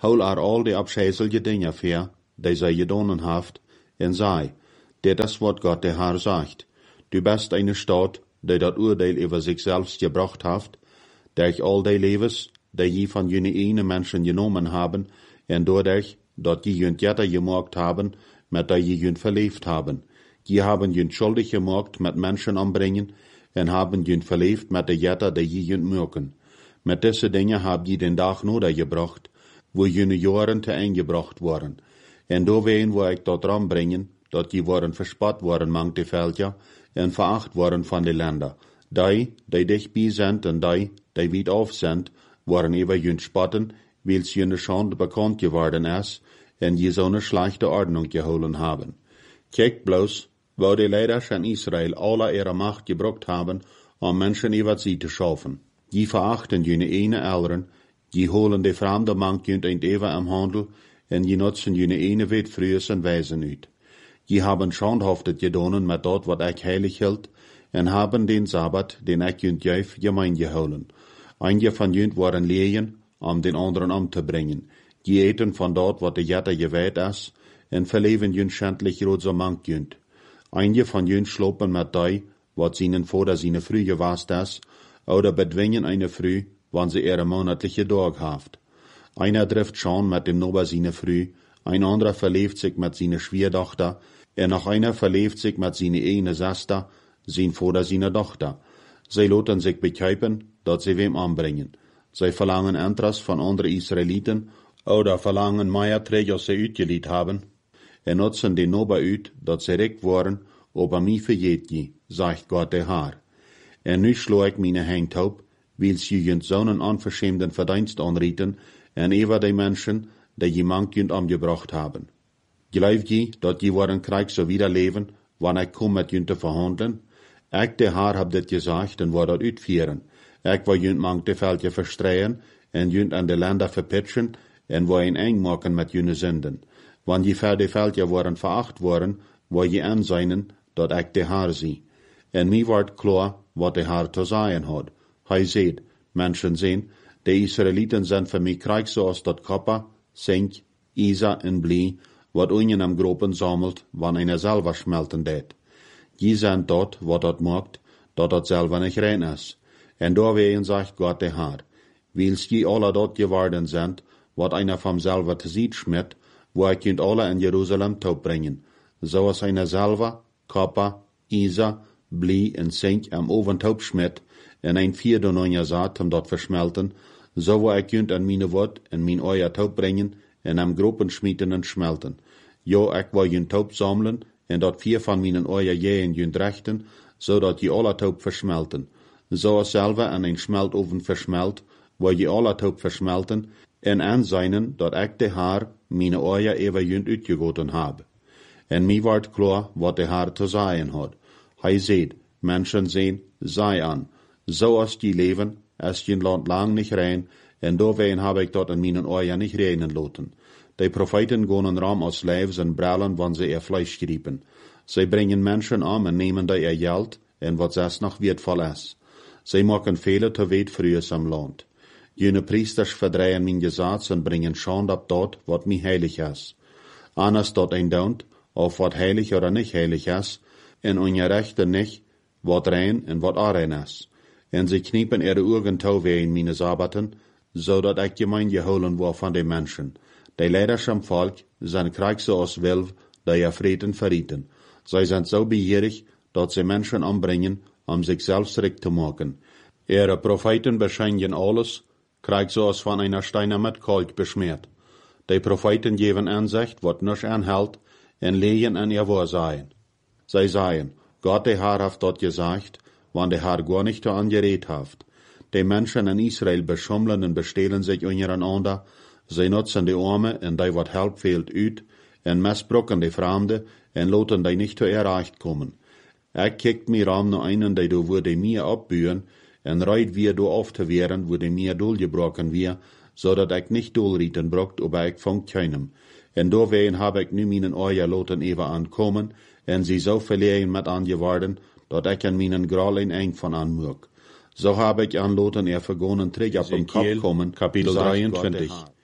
hol al die abscheiselje dingen ver, die zij gedonen haft, en zei, dit is wat Gott der Herr sagt. Du bist eine Stadt, die dat Urteil über sich selbst gebracht haft, durch all die Levens, die je van jene ene Menschen genommen haben, en doordat dat je junt jetter gemaakt haben, met dat je junt verleefd haben. Je haben junt schuldig gemaakt met Menschen ombrengen, en haben junt verleefd met de jetter die je junt merken. Met deze dingen hab je den dag nodig gebracht, wo jene Jaren te eingebracht worden. En doorheen wo ik dat rambrengen, dat je worden verspot worden mang de veldja, en veracht worden van de landen. Die dich bij zijn en die wiet af zijn, worden ever junt spotten, wils jene Schande bekannt geworden is, en je zo'n schlechte Ordnung geholen haben. Kijk bloß, wo die Leiders in Israel alle ihre Macht gebraucht haben, Menschen über sie zu schaffen. Die verachten jene ene Eltern, die holen de fremde Mank junt ein Eva am Handel, en die nutzen jene ene wet frühes en Weisen uit. Die haben schandhaftet gedonen met dat wat ik heilig hield, en haben den Sabbat, den ik junt juif, gemein geholen. Einige van junt waren leien, den anderen om te brengen. Die eten van dat wat de jetter gewijd is, en verleven junt schändlich roze Mank junt. Einige van junt slopen met die, wat zienen voordat zijn früh gewast is, oder bedwingen eine Früh, wann sie ihre monatliche Dag haft. Einer trifft schon mit dem Nober seine Früh, ein anderer verlebt sich mit seine Schwiegertochter, noch einer verlebt sich mit seine eine Schwester, sein Vater seine Tochter. Sie loten sich bekäupen, dat sie wem anbringen. Sie verlangen Entras von anderen Israeliten, oder verlangen mehr Träger, als sie uitgelied haben, nutzen den Nober uit, dat sie recht waren, aber mich verjeet je, sagt Gott der Herr. En nu slo ik meine Hengtaub, wils je junt zo'n onverschämden Verdienst anrieten, en ever die Menschen, die je mank junt omgebracht haben. Geloof je, dat je worden krijg zo wieder leven, wanneer ik kom met junt te verhandelen? Ik, de Herr, heb dit gezegd en wil dat uitvieren. Ik wil junt mank de veldje verstreien, en junt aan de landen verpitchen, en wil een eng maken met junne zinden. Wanneer je ver de veldje worden veracht worden, wil je aanzijnen, dat ik de Herr zie. En mij wordt klaar, wat de Herr te zeggen had. Hij zei, mensen zien, de Israëlieten zijn voor mij krijg zoals dat kopper, zink, ijzer en blie, wat unjen am gropen sammelt, wanneer einer selber schmelten deed. Die zijn dat, wat dat maakt, dat selber nicht rein is. En doorwegen zegt Gott de Herr, wils die alle dat geworden zijn, wat einer vom selber te ziet schmidt, wo ik kunt alle in Jeruzalem taub brengen, zoals einer selber, kopper, ijzer, blie en zink am oven taub schmidt, en een 4 neunja zaad om dat versmelten, zo wo ik kunt aan mijn woord en mijn oor taub brengen, en am gropen schmieten en schmelten. Jo, ik wil jun taub sammeln, en dat 4 van mijn oor jeën jun rechten, zodat je alle taub versmelten. Zoals selber aan een smeltoven versmelt, wil je alle taub versmelten, en aanzijnen dat ik de Herr mijn oor even jun uitgegoten heb. En mij wordt klaar wat de Herr te zeggen had. Hij zei, mensen zien, sei an, zoals die leven, is je land lang niet rein, en doorwegen heb ik dat in mijn oor niet reinen laten. Die profeten gaan ram als lijfs en brallen, wanneer ze ihr Fleisch griepen. Zij brengen mensen om en nemen die ihr geld, en wat zelfs nog wertvoll is. Zij maken vele te weet vroeges am land. Jene priesters verdrehen mijn gezats en brengen schande op dat, wat mij heilig is. Anders dat een daunt, of wat heilig oder nicht heilig is, en ongerechte nicht, wat rein en wat onrein is. En ze kniepen ihre Augen touwee in meine Sabbaten, zodat ik gemein geholen word van de mensen. Die leiders am Volk zijn krijg zoals wilf, die er vreten verrieten. Zij zijn zo begierig, dat ze mensen ombrengen, om zichzelf schrik te maken. Ihre Propheten bescheinjen alles, krijg zoals van einer Steiner met kalk besmeert. Die Propheten geven aanzicht, wat nisch aanhält, en legen an ihr Wahrsein. Zij sagen, Gott der Herr hat dat gesagt, wann der Herr gar nicht angeredet hat. Die Menschen in Israel beschummeln und bestehlen sich untereinander, sie nutzen die Arme und die wat help fehlt uit, en missbrucken die Fremde, en laten die nicht zu erreicht kommen. Ik kijkt mir ram naar einen, die du würde mir abbühen, en reit wir du auf te wehren, wo die mir doelgebroken wir, zodat ik nicht doelrieten brokt, aber ik von keinem. En doorwegen heb ik nu mijn oor laten even aankomen, en sie zo verlegen met angeworden, dat ik aan mijn graal een eng van aanmoek. Zo heb ik aanloten vergonen terug op den Kop komen, kapitel 23.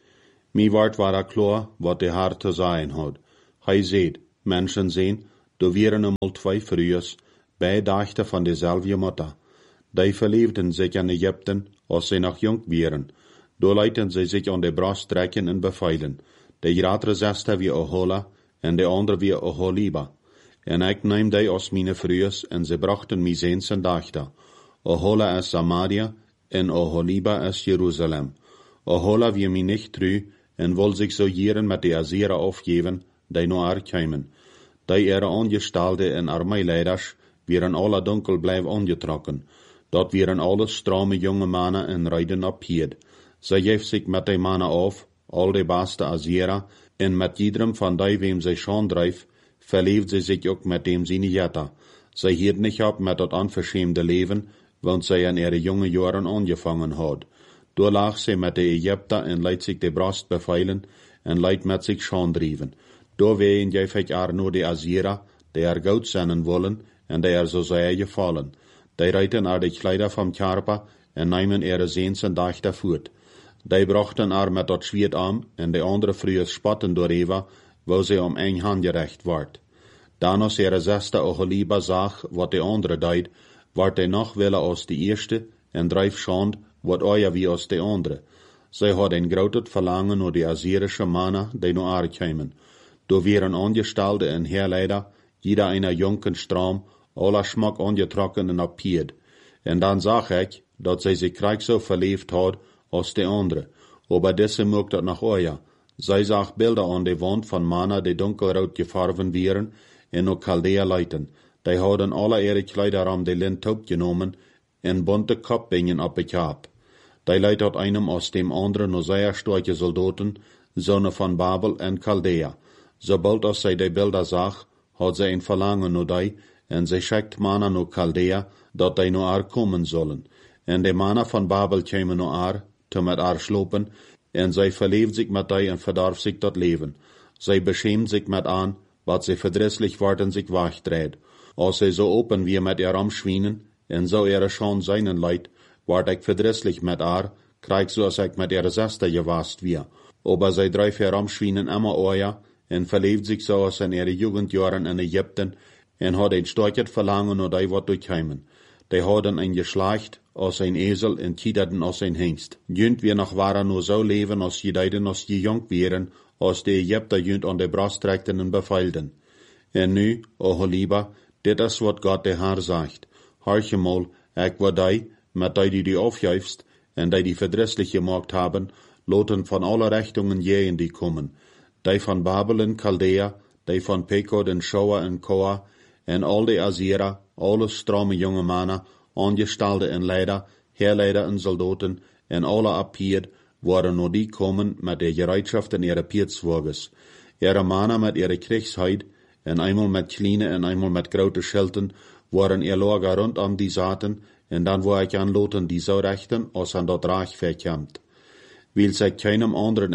Mi war klar, wat de Haar te zijn had. Hij zei, mensen zijn, do wieren eenmaal 2 vrouwen, bij dachten van dezelfde moeder. Die verliefden zich aan Egypten, als zij nog jong waren. Do lieten zij zich aan de borst trekken en beveilen. De grotere zuster wie Ohola, en de andere wie Oholiba. En ik neem die als mijn vrouwen, en ze brachten mij zeens en dachten. Ohola is Samaria, en Oholiba is Jeruzalem. Ohola wie mij niet trouw, en wil zich zo jaren met de Assyrer afgeven, die naar haar kwamen. Die ihre Angestellte en Armeeleiders waren alle dunkel blijf aangetrokken. Dat waren alle strome jonge mannen en rijden op paard. Zij geeft zich met die mannen af, al de beste Assyrer, en met iedereen van die wem zij schon drijft, verlieft zij zich ook met dem zijn jetta. Zij hield niet op met dat onverschämde leven, want zij in ihre jonge jaren aangevangen had. Door lag zij met de Egypter en leidt zich de borst beveilen en leidt met zich schon drijven. Door ween geef ik haar nur de Assyrer, die er goud zijn willen, en die er zo zij gevallen. Die reiten haar de kleider van Karpa en nemen ihre zeens en dachten voort. Die brachten haar met dat zwiert aan, en de andere vrouwen spotten door Eva, wo ze om een hand gerecht wordt. Dan als ihre zuster Oholiba zag wat de andere deed, wordt hij nog willen als de eerste, en drijf schand wat ooit wie als de andere. Zij had een groot verlangen naar de Assyrische mannen die naar haar kwamen. Door waren Angestelde en Heerleider, jeder einer jonken Strom, aller Schmack angetrokken en op paard. En dan zag ik, dat zij zich krijg zo verliefd had als de andere. Aber deze mocht dat nog ooit. Zij zag beelden aan de wand van mannen die donkelrood gefarven waren en naar Chaldea leiden. Die hadden alle ihre Kleider om de lint opgenomen en bunte kopbingen op het kap. Die leidt uit einem aus dem anderen nur sehr starke Soldaten, zonen van Babel en Chaldea. Sobald als zij die beelden zag, had zij een verlangen naar die, en zij schickt mannen naar Chaldea, dat die naar haar komen zullen. En de mannen van Babel kwamen naar haar, te met haar slopen, en zij verleeft zich met die en verdarf zich dat leven. Zij beschämt zich met aan, wat zij verdrisselijk wordt en zich wegtreedt. Als zij zo open wie met haar omschwienen, en zo ihre schon seinen leid, word ik verdrisselijk met haar, krijg zoals ik met ihre zuster gewast wie. Aber zij drijft haar omschwienen immer ooit, en verleeft zich zoals in ihre Jugendjaren in Egypten, en had een starket verlangen naar die wat durchheimen. Die hadden een geslacht als een ezel en kiederden als een hengst. Junt wir nog waren nur zo leven als je deiden als je jong waren, als de Egypter junt aan de borst trekten en beveilden. En nu, Oholiba, dit is wat God de Heer zegt. Horche mal, ik word die, met die aufjuifst, en die verdrisselijk gemaakt hebben, loten van alle richtungen jeen die komen. Die van Babel en Chaldea, die van Pekod en Shoa en Koa, en al de Assyrer, alle strome jonge mannen, Angestelde en Leider, Heerleider en Soldaten, en alle appierd, worden nur die komen met de gereitschaft in ihre Piertswagens. Ihre mannen met ihre Kriegsheid, en einmal met kleine en einmal met grote Schilden, worden ihr Lager rondom die zaten, en dan wou ik aan loten die zo rechten, als aan dat Reich verkämmt. Wil zij keinem anderen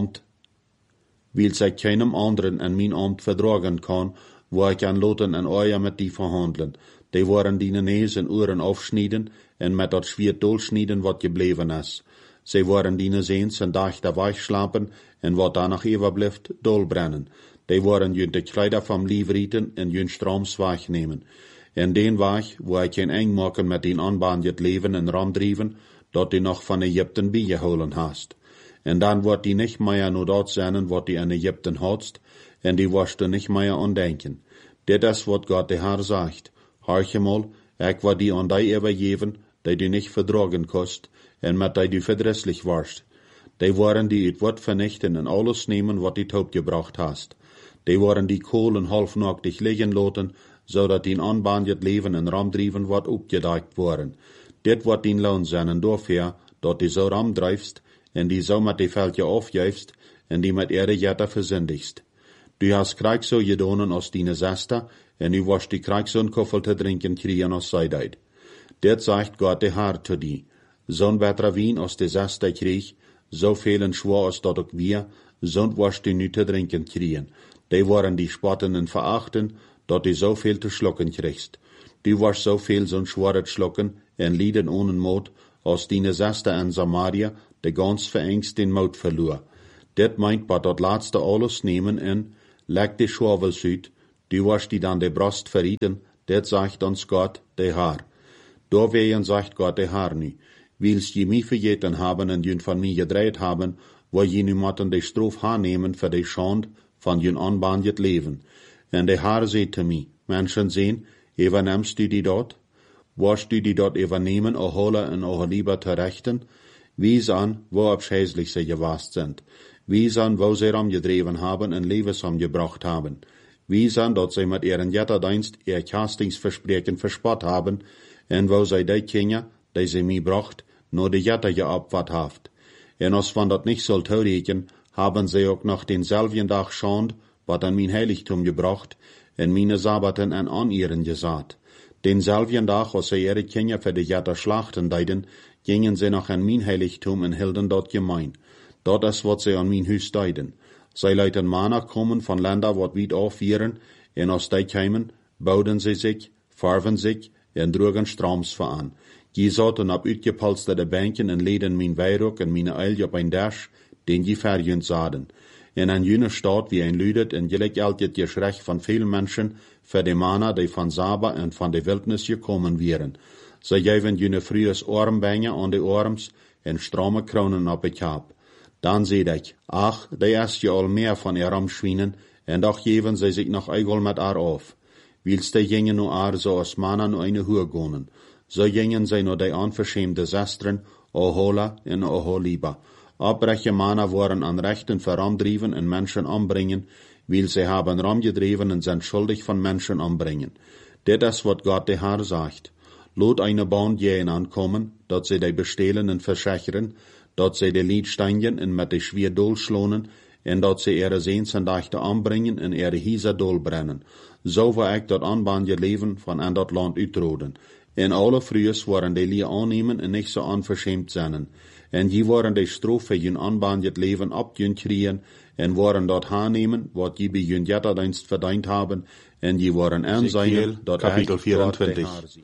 in mijn ambt verdragen kan, wo ik aan loten en ooit met die verhandelen. Die worden die nees en oren afsnijden, en met dat zwiert dolsnijden wat gebleven is. Zij worden die zeens en dachten wegslapen, en wat daar nog even blijft, dolbrennen. Die worden junt de kleider van liefrieten en junt stroms wegnemen. En den weg, wo ik geen eng maken met die aanbaandet leven en rondrieven, dat die nog van Egypten bijgehouden hast. En dan wordt die niet meer nur dat zijn wat die in Egypten hadst, en die worst er niet meer aan denken. Dit is wat God de Heer zegt. Horche mal, ik word die aan die overgeven, die die niet verdragen kost, en met die verdrisselijk worst. Die worden die het woord vernichten en alles nemen wat die opgebracht hast. Die worden die kolen halfnacktig liggen laten, zodat die aanbaandet leven en ramdrieven wordt opgedekt worden. Dit wordt die loon zijn en dafür, dat die zo ramdrijfst, en die zo met die veldje afjuifst, en die met ihre jetter verzindigst. Du hast krijg zo gedonen als die zuster, en u was die krijg zo'n koffel te drinken kriegen als zij deed. Dit zegt God de Heer te die. Zo'n beter wien als de zuster kreeg, zo velen schwor als dat ook wir, zo'n was die nu te drinken kriegen. Die waren die spotten en verachten, dat die zoveel te schlucken kriegst. Du was zoveel zo'n schwere schlucken en lieden ohne Mut, als die zuster in Samaria, de gans verengst den Mut verloor. Det meint wat dat laatste alles nemen en leg de schwavels uit, du was die dan de Brust verrieten, det sagt ons Gott, de Haar. Doorwegen sagt Gott de Haar nu, wils je mij vergeten haben en jun van mij gedreid haben, wo je nu motten de strof aannemen voor de schand van jun onbanjet leven. En de Haar zei te mij, mensen zien, übernimmst du die dort? Wirst du die dort übernehmen, o holen en o lieber terechten? Wies an, wo abscheißlich sie gewast sind. Wies an, wo sie rumgedreven haben en Levens gebracht haben. Wies an, dat sie mit ihren Jetterdienst ihr Castingsversprechen verspott haben, en wo sie die Kinder, die sie mir bracht, nur die Jetter geopfert haft. En als van dat nicht soll toereken, haben sie auch noch denselben Tag schand, wat an mein Heiligtum gebracht, en meine Sabbaten an ihren gesaat. Denselben Tag, als sie ihre Kinder für die Jetter schlachten deiden, gingen sie noch an mein Heiligtum en hielden dort gemein. Dort ist, wat sie an mein Hus deiden. Sie leiten Mana kommen von Ländern, wat weit aufwieren, en aus die kämen, bauden sie sich, farven sich, en drogen Stroms veran. Die saßen ab uitgepolsterde Bänken en leden mein Weihrok en meine Eil op ein Dash, den die verjünt sahen. In ein jüner Staat wie ein Lüdet en gelijk altjet Geschrech von vielen Menschen für die Mana, die von Saba en von der Wildnis gekommen wären. Sie geven jüne frühes Ohrenbänge an die Ohrems en strome Kronen op ik hab. Dan zei ik, ach, die ist je al mehr von ihr Schwienen, en doch geven sie sich noch eigel mit haar auf. Wils die gingen nu haar so als Mana nu eine Hur gonen. So gingen sie nur die unverschämte Sestren, Ohola en Oholiba. Abbreche Mana waren an Rechten verandriven en Menschen umbringen, weil sie haben rumgedreven en sind schuldig von Menschen umbringen. Dit ist, wat Gott de Haar sagt. Lot eine Band jähen ankommen, dat sie die bestehlen en verschecheren, dat sie die Liedsteinchen en met de schwer Dol schlonen, en dat sie ihre Sehnsendachte anbringen en ihre Hieser Dol brennen. So war ik dat aanbandje leven van aan dat land uitroden. En alle frühes waren die Lie annehmen en nicht so unverschämt zijn. En die waren die Strophe jun aanbandje leven abjun kriegen, en waren dort aannehmen, wat die bij jun Jetterdienst verdient haben, en die waren aanzien, dat Kapitel 24.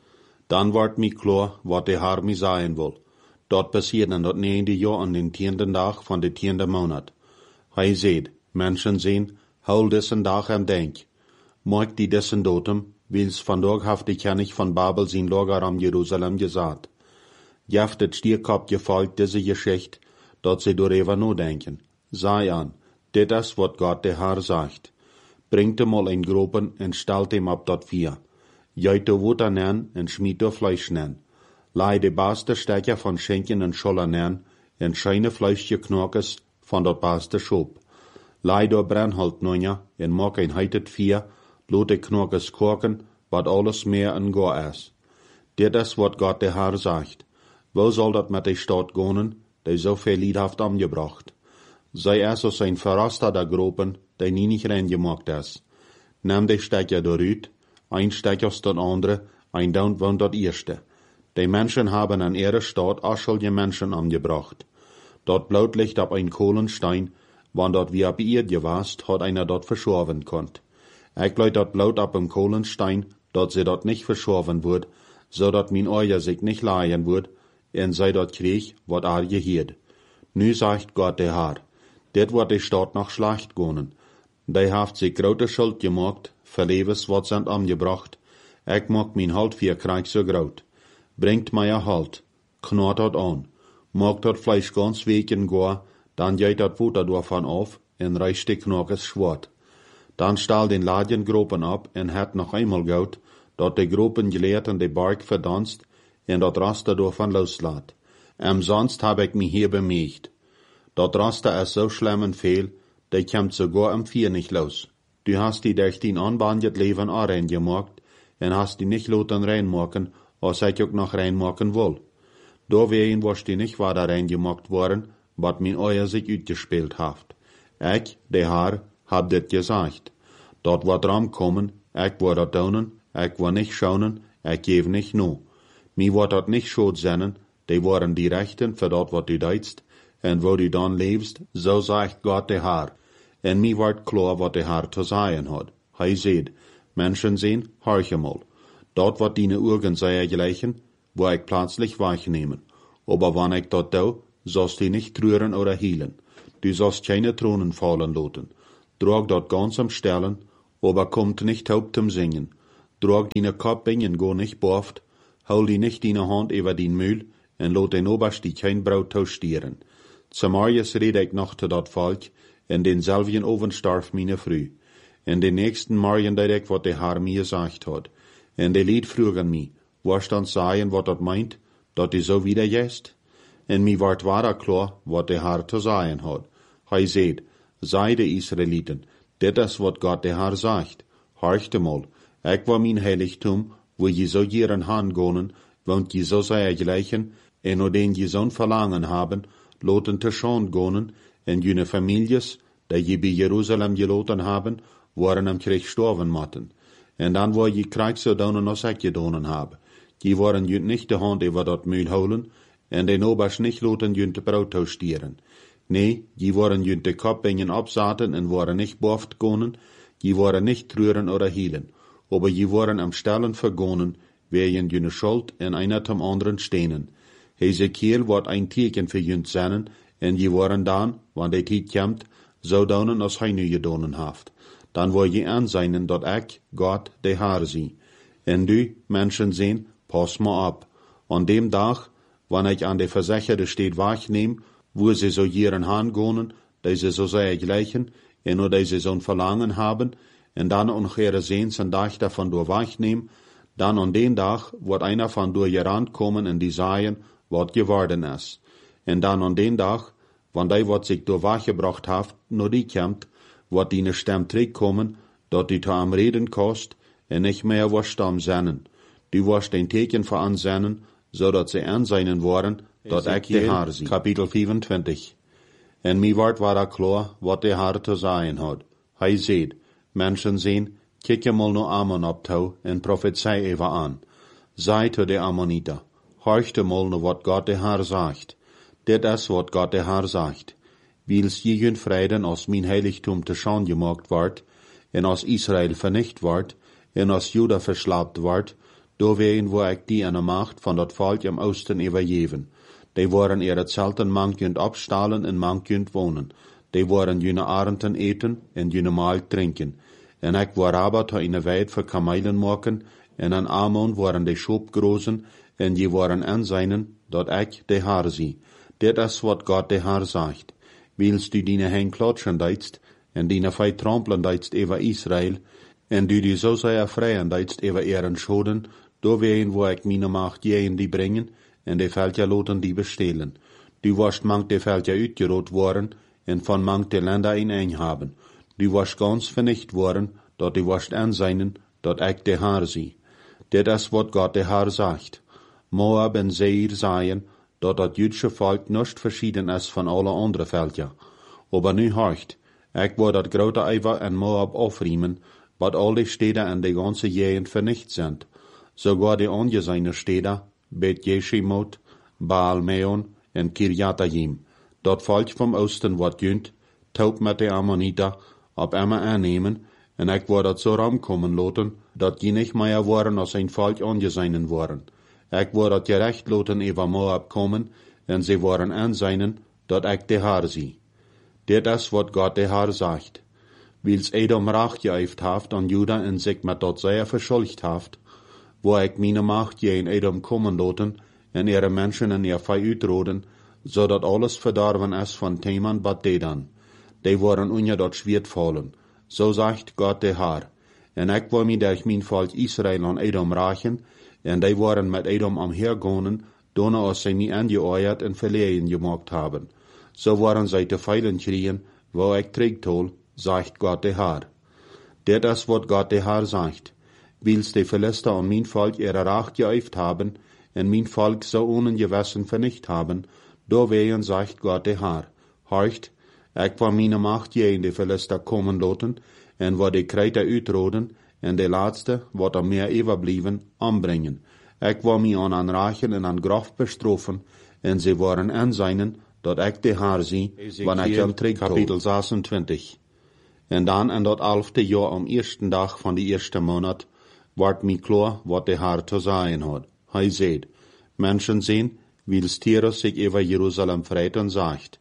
Dan wordt mij klar, wat de Haar mij zijn wil. Dat passiert in dat 9e jaar aan den 10e dag van de 10e maand. Hij zegt, mensen zien, hou dessen dag en denk. Maak die dessen datum, wils vandaag haft ik kennis van Babel zijn lager am Jerusalem gesagt. Jaft het stierkop gefolgt deze Geschichte, dat ze door even nadenken. Sei an, dit is wat Gott de Haar sagt. Bringt hem al in gropen en stelt hem op dat vier. Juit de Water nen en schmied de Fleisch nen. Lei de beste Stecker von Schenken en Scholler nen en scheine Fleischje Knorkes von dat beste Schop. Lei de Brennholt nonja en maak een heitet vier, lot de Knorkes korken, wat alles meer en goor is. Dit is wat Gott de Haar sagt. Wo soll dat met de Stadt gonen, die so viel liedhaft angebracht? Sei es aus ein Verraster der Gropen, die nie nicht reingemacht ist. Nimm de Stecker doorüt, ein Stecker aus dat andere, ein down wohnt dat erste. Die Menschen haben an ihre Stadt aschelje Menschen angebracht. Dort Blutlicht ab ein Kohlenstein, wann dort wie ab ihr gewast, hat einer dort verschorven konnt. Ich leut dort Blut ab im Kohlenstein, dort sie dort nicht verschorven wird, so dat min Euer sich nicht leihen wird, en sei dort krieg, wat gehiert. Nu sagt Gott de Haar, dit wordt de Stadt noch schlecht gonen. Die haft sich grote Schuld gemacht, verlebens wat sind angebracht, ich mag min Halt für Krieg so groot. Bringt mij Halt, knort dat an, maakt dat Fleisch ganz weken goor, dan jeit dat Futter daarvan auf, en reicht de Knorkes schwart. Dan stal den Ladjengropen ab, en het nog eenmaal goud, dat de gropen geleerd en de bark verdanst, en dat Raster daarvan loslaat. Sonst heb ik mich hier bemerkt. Dat Raster is so schlimm en veel, die komt sogar am 4 nicht los. Du hast die durch den anbandet Leben auch reingemacht, en hast die nicht laten reinmaken, als ich auch noch reinmaken will. Dawein warst die nicht weiter reingemacht worden, wat mein Euer sich uitgespielt haft. Ich, de Haar, hab dit gesagt. Dort wat ramkommen, ich war dat daunen, ich war nicht schaunen, ich geb nicht no. Mi wat dat nicht schuld sennen, die waren die Rechten für dat wat du deitst, en wo du dan lebst, so sagt Gott de Haar. En mi ward klar wat de Haar te sagen hat. Hij seht, Menschen sehen, horche mal. Dort wat dine Augen sei gleichen, wo ich plötzlich wahrnehmen. Aber wann ich dort do, sollst du nicht trüren oder hielen. Du sollst keine Thronen fallen lassen. Drag dort ganz am Stellen, aber kommt nicht haupt zum Singen. Drag deine Kopfbingen go nicht boft, hol die nicht deine Hand über den Mühl, en lot den Oberst die kein Braut taustieren. Zamarius red ich noch zu dat Volk, en den selben Oven starf meine Früh. En den nächsten Morgen deed ich, wat der Herr mir gesagt hat. En de Lied frugen mi, was dann sagen, wat dat meint, dat die so wieder jest? En mi ward wahrer klar, wat der Herr zu sagen hat. Hij seht, sei de Israeliten, dit is wat Gott der Herr sagt. Horchte mal, ich war mein Heiligtum, wo je so jieren Han gonen, want je so sei gleichen, en o den je zo'n Verlangen haben, loten te schon gonen, en jene Families, die je bij Jerusalem geloten haben, waren am Krieg sterven motten. En dan war je Krieg so donen als ik gedonen habe. Die waren jünt nicht de Hand über dat Mühl holen, en den Oberst nicht loten jünt de Braut taustieren. Nee, die waren jünt de Kopfbingen absaten en waren nicht boft gonen, die waren nicht trüren oder hielen, aber die waren am Stellen vergonen, wegen jüne Schuld en einer zum anderen stehnen. Hesekiel wordt ein Teken für jünt sennen, en die waren dan, wann de Tiet komt, so donen als hij nu gedonen haft. Dan wil je aanzijnen dat ik, Gott, de Herr zie. En du, Menschen sehen, pass mal ab. An dem Tag, wann ich an de Versicherte steht wahrnehm, wo sie so jieren Hahn gonen, die sie so sehr gleichen, en nur die sie so'n Verlangen haben, en dann noch ihre sehnsen Tag davon durch wahrnehm, dann an den Tag wird einer von durch ihr Rand kommen en die sagen, wat geworden is. En dann an den Tag, wann die wat sich durch wachgebracht haft, nur die kommt, wat die ne Stem kommen, dat die ta am Reden kost, en nicht mehr was Stamm sennen. Die was den Teken veransennen, so dat sie anseinen waren, dat ik de Herr zie. Kapitel 25. En mi ward war klar, wat de Herr te sagen hat. Hij seht, Menschen sehen, kijk mal no Ammon optau en prophezei even an. Sei to de Ammoniter, horchte mal no wat Gott de Herr sagt. Dit is wat Gott de Herr sagt. Wils jeden Frieden aus mein Heiligtum te Schande gemacht ward, en aus Israel vernicht ward, en aus Juda verslaapt ward, do ween wo ik die an de Macht van dat Volk im Osten übergeben. Die waren ihre Zelten mankend abstahlen en mankend wohnen. Die waren jene Arenden eten en jene Maal trinken. En ik war aber ta in Weid für Kamelen maken, en an Ammon waren die Schopgroßen, en die waren anseinen, dat ik de Herr zie. Dit is wat Gott de Herr sagt. Willst du dine Hein klotschen deitst, en dine Fei trampeln deitst über Israel, en du die so sehr freien deitst über ihren Schoden, do wehen wo ik meine Macht jehen die bringen, en de Völker loten die bestehlen. Du warst mank de Völker uitgerot worden, en von mank de Länder in ein haben. Du warst ganz vernicht worden, dat du warst anseinen, dat ik de Herr zie. Dit is wat Gott de Herr sagt. Moab en Seir seien, dat jüdische Volk nicht verschieden ist von alle andere Völker. Aber nu horcht, ich will dat grote Eiver en Moab aufriemen, wat all die Städte en die ganze Gegend vernicht sind. Sogar die angesehene Städte, Bet Jeshimot, Baal Meon en Kirjatayim. Dat Volk vom Osten wird jünt, taub mit de Ammoniter, ab immer annehmen, en ich will dat so ramkommen lassen, dat die nicht mehr waren als ein Volk angesehnen waren. Ik word dat gerecht loten über Moab kommen, en sie waren anseinen, dat ik de Herr zie. Dit is wat Gott de Herr sagt. Wils Edom Rach geëift haft an Juda en sich met dat sehr verschuldigt haft, wo ik meine Macht je in Edom kommen loten, en ihre Menschen en ihr Fei uitroden, zodat alles verdorven is van Teman bat Dedan. Die waren unja dat Schwert fallen. So sagt Gott de Herr. En ik wil mi durch mein Volk Israel an Edom rachen, en die waren met Edom amhergonen, donne als sie nie angeeuert en verlegen gemacht haben. So waren sie te feilen kriegen, wo ich trägtol, sagt Gott de Herr. Dit is wat Gott de Herr sagt. Wils die Philister an mein Volk ihre Rach geäuft haben, en mein Volk so ohne Gewissen vernicht haben, do wehen, sagt Gott de Herr. Horcht, ich war meine Macht je in die Philister kommen loten, en wo die Kreiter uitroden, en de laatste, wat am meer überblieben, anbringen. Ik wil mij aan rachen en aan graf bestroffen, en ze waren aanzijnen, dat ik de Herr zie, wanneer ik hem terug. Kapitel 26. En dan in dat 11e jaar am eersten dag van de eerste maand, wordt mij klar, wat de Herr te zeggen had. Hij zei, Menschen sehen, wils Tyrus sich über Jerusalem freit und sagt,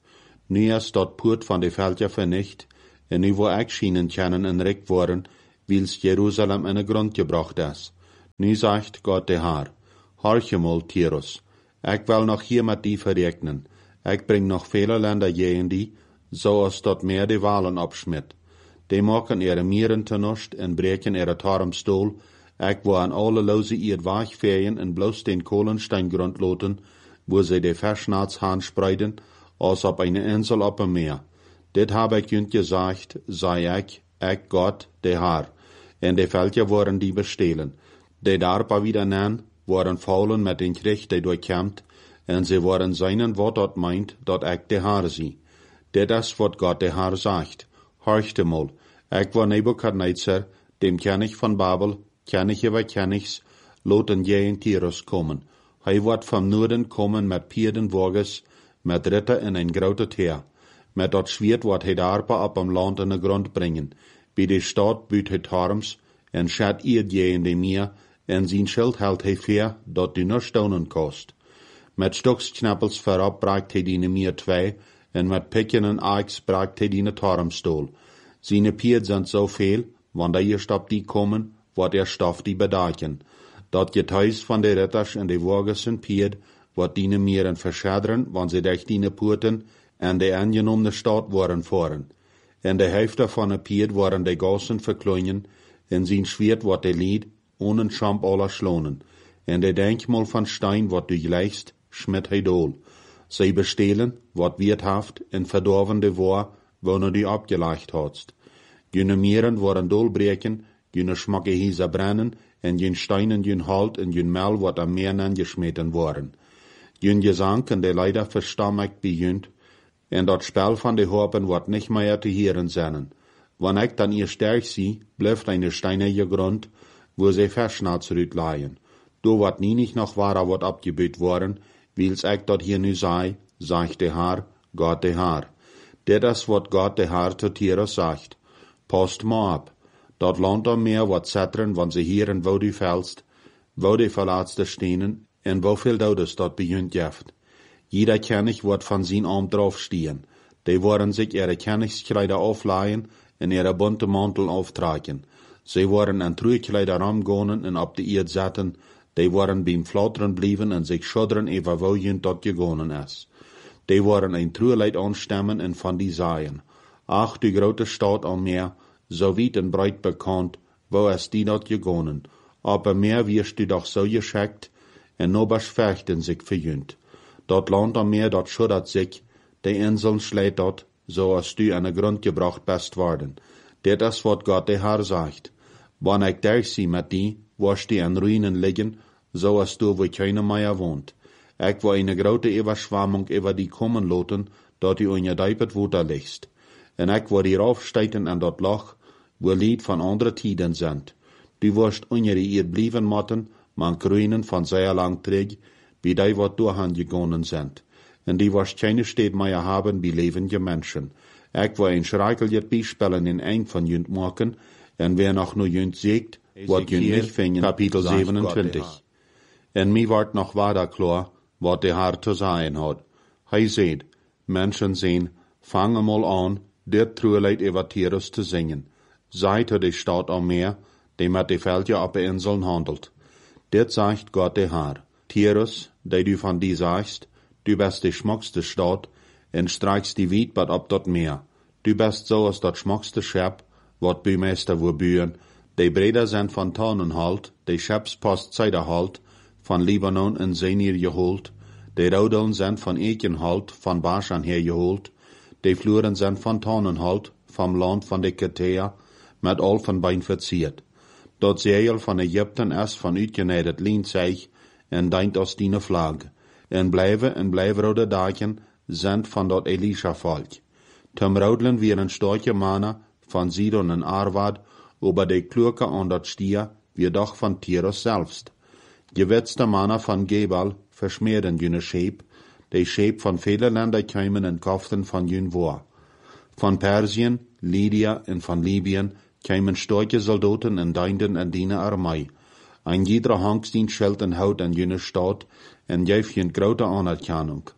Nu is dat poort van de veldje vernicht, en nu wo ik schienen kennen en rijk worden, wils Jeruzalem in de grond gebracht is. Nu zegt God de Heer, horche mal, Tyrus, ik wil nog hier met die verrekenen. Ik breng nog vele länder tegen die, zoals dat meer de walen opschmidt. Die maken ihre mieren tenust en breken ihre tarmstoel. Ik wil aan alle loze ihr wegvegen en bloos den Kohlensteingrund loten, wo sie de Verschnats spreiden, als op eine Insel op een meer. Dit heb ik junt gezegd, zei ik God, de Heer. En de veldje worden die bestelen. De daarpa wieder nen, worden faulen met den Krieg, die durchkämmt, en ze worden seinen wat dat meint, dat ik de Heer zie. Dit is wat God de Heer zegt. Horchte mal, ik war Nebukadnezar, dem ken ich van Babel, ken ich über Kenigs, loten je in Tyrus komen. Hij wordt van Noorden komen met pierdenwagens, met ritter in een grote teer. Met dat zwierd wordt hij daarpa op een land in de grond brengen. Bij de stad buit hij tarms, en schat ihr je in de meer, en zijn schild held hij veer, dat die nur stonen kost. Met stoksknappels verop braakt hij die meer twee, en met pikken en aaks braakt hij die tarmstoel. Seine pierd zijn zoveel, wanneer eerst op die komen, wordt stof die bedaken. Dat getuis van de ritters en de wagens en pierd, wordt die mieren verschaderen, wanneer ze durch die poorten en de aangenomene stad worden voeren. En de helft van de pierd worden de gassen verkleinen, en zijn zwierd wordt de lied, ohne Schamp aller schlonen. En de denkmal van Stein wordt du gleichst, schmidt hij dool. Zij bestelen, wat weerhaft en verdorven de war, wanneer die opgelegd hadst. Jene mieren worden dolbreken, jene schmakke hiezer brennen, en jene steinen jene halt en jene mel wordt am meer aangesmeten worden. Jene gezang en de leider verstam ik bij junt, en dat spel van de harpen wordt niet meer te horen zijn. Wanneer ik dan ihr sterk zie, blijft eine steinige grond, wo sie verschnats uitlaaien. Do wordt niet nog wahrer wordt abgebeut worden, wils ik dat hier nu zei, zegt de Heer, God de Heer. Dit is wat God de Heer tot Tyrus zegt. Past maar op. Dat land am Meer wordt zetteren, wanneer ze hier in wo die velst, wo die verlaatste stenen, en woveel dodes dat bejunt jeft. Jeder König wordt van zijn arm draufstehen. Die worden zich ihre Königskleider aufleihen en ihre bunte Mantel auftragen. Sie worden in Truikleider ramgonen en op de eerd zetten. Die worden beim Flatteren blijven en zich schudderen over wo junt dat gegonen is. Die worden een Trueleid anstemmen en van die zaaien. Ach, die grote stad am Meer, so weit en breit bekannt, wo es die dat gegonen. Aber mehr wirst du doch so geschickt, en nobers fechten sich verjünt. Dat Land am Meer, dat schuddert sich, die Inseln schlägt dat, so als du an de Grund gebracht best worden. Dit is wat God de Heer zegt. Wanneer ik daar zie met die, was die in ruïnen liggen, so als du wo keiner meer woont. Ik wil een grote Überschwammung über die kommen loten, dat die in je dijpet water ligt. En ik wil hier aufsteigen in dat loch, wo lied van andere tijden zijn. Du wirst onder ihr blijven motten, man kruinen van zeer lang terug, wie die wat doorgegangen zijn. En die wirst keine Stadt meer hebben bij levende mensen. Ik wil een schrijkeljet bijspellen in een van junt maken, en wer nog nu junt zegt, wat junt niet vinden, kapitel 27. En mij wordt nog waarder klar, wat de Heer te zeggen had. Hij zei, mensen zien, vang mal aan, dit trueleid over Tyrus te zingen. Zij tot de stad am Meer, die met de veldje op de inseln handelt. Dit zegt God de Heer. Tyrus, die du van die zegt, du bist de schmuckste stad, en strijkst die wietbad op dat meer. Du bist zo als dat schmuckste schep, wat buurmeester wo buren, die breder zijn van Tannenhalt, die schepspost Zeiderhalt, van Libanon en Senir geholt, die roudelen zijn van Ekenhalt, van Bashan her geholt, die vloeren zijn van Tannenhalt, van land van de Ketea, met al van bein verziert. Dat zeil van Egypten is van uitgeneidet lient zich, en deint als die vlag, en blijven rode dagen, zijn van dat Elisha-volk. Tom roudelen weer een stortje mannen, van Sidon en Arvad, over de kluke aan dat stier, wie doch van Tyrus selbst. Gewetzte mannen van Gebal verschmeerden jene scheep, de scheep van vele landen kwamen en koften van jun woor. Van Persien, Lydia en van Libyen kwamen storke soldaten en deinden en diene armei. Ein jeder hangst in Schild en hout an jene stad, en geef jene grote anerkennung.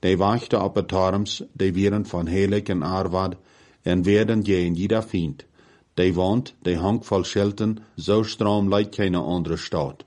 Die wachten op het torms, die wieren van heilig en aarwad, en werden gegen jeder Feind. Die wand, die hangt vol schelten, zo stroom lijkt keine andere stad.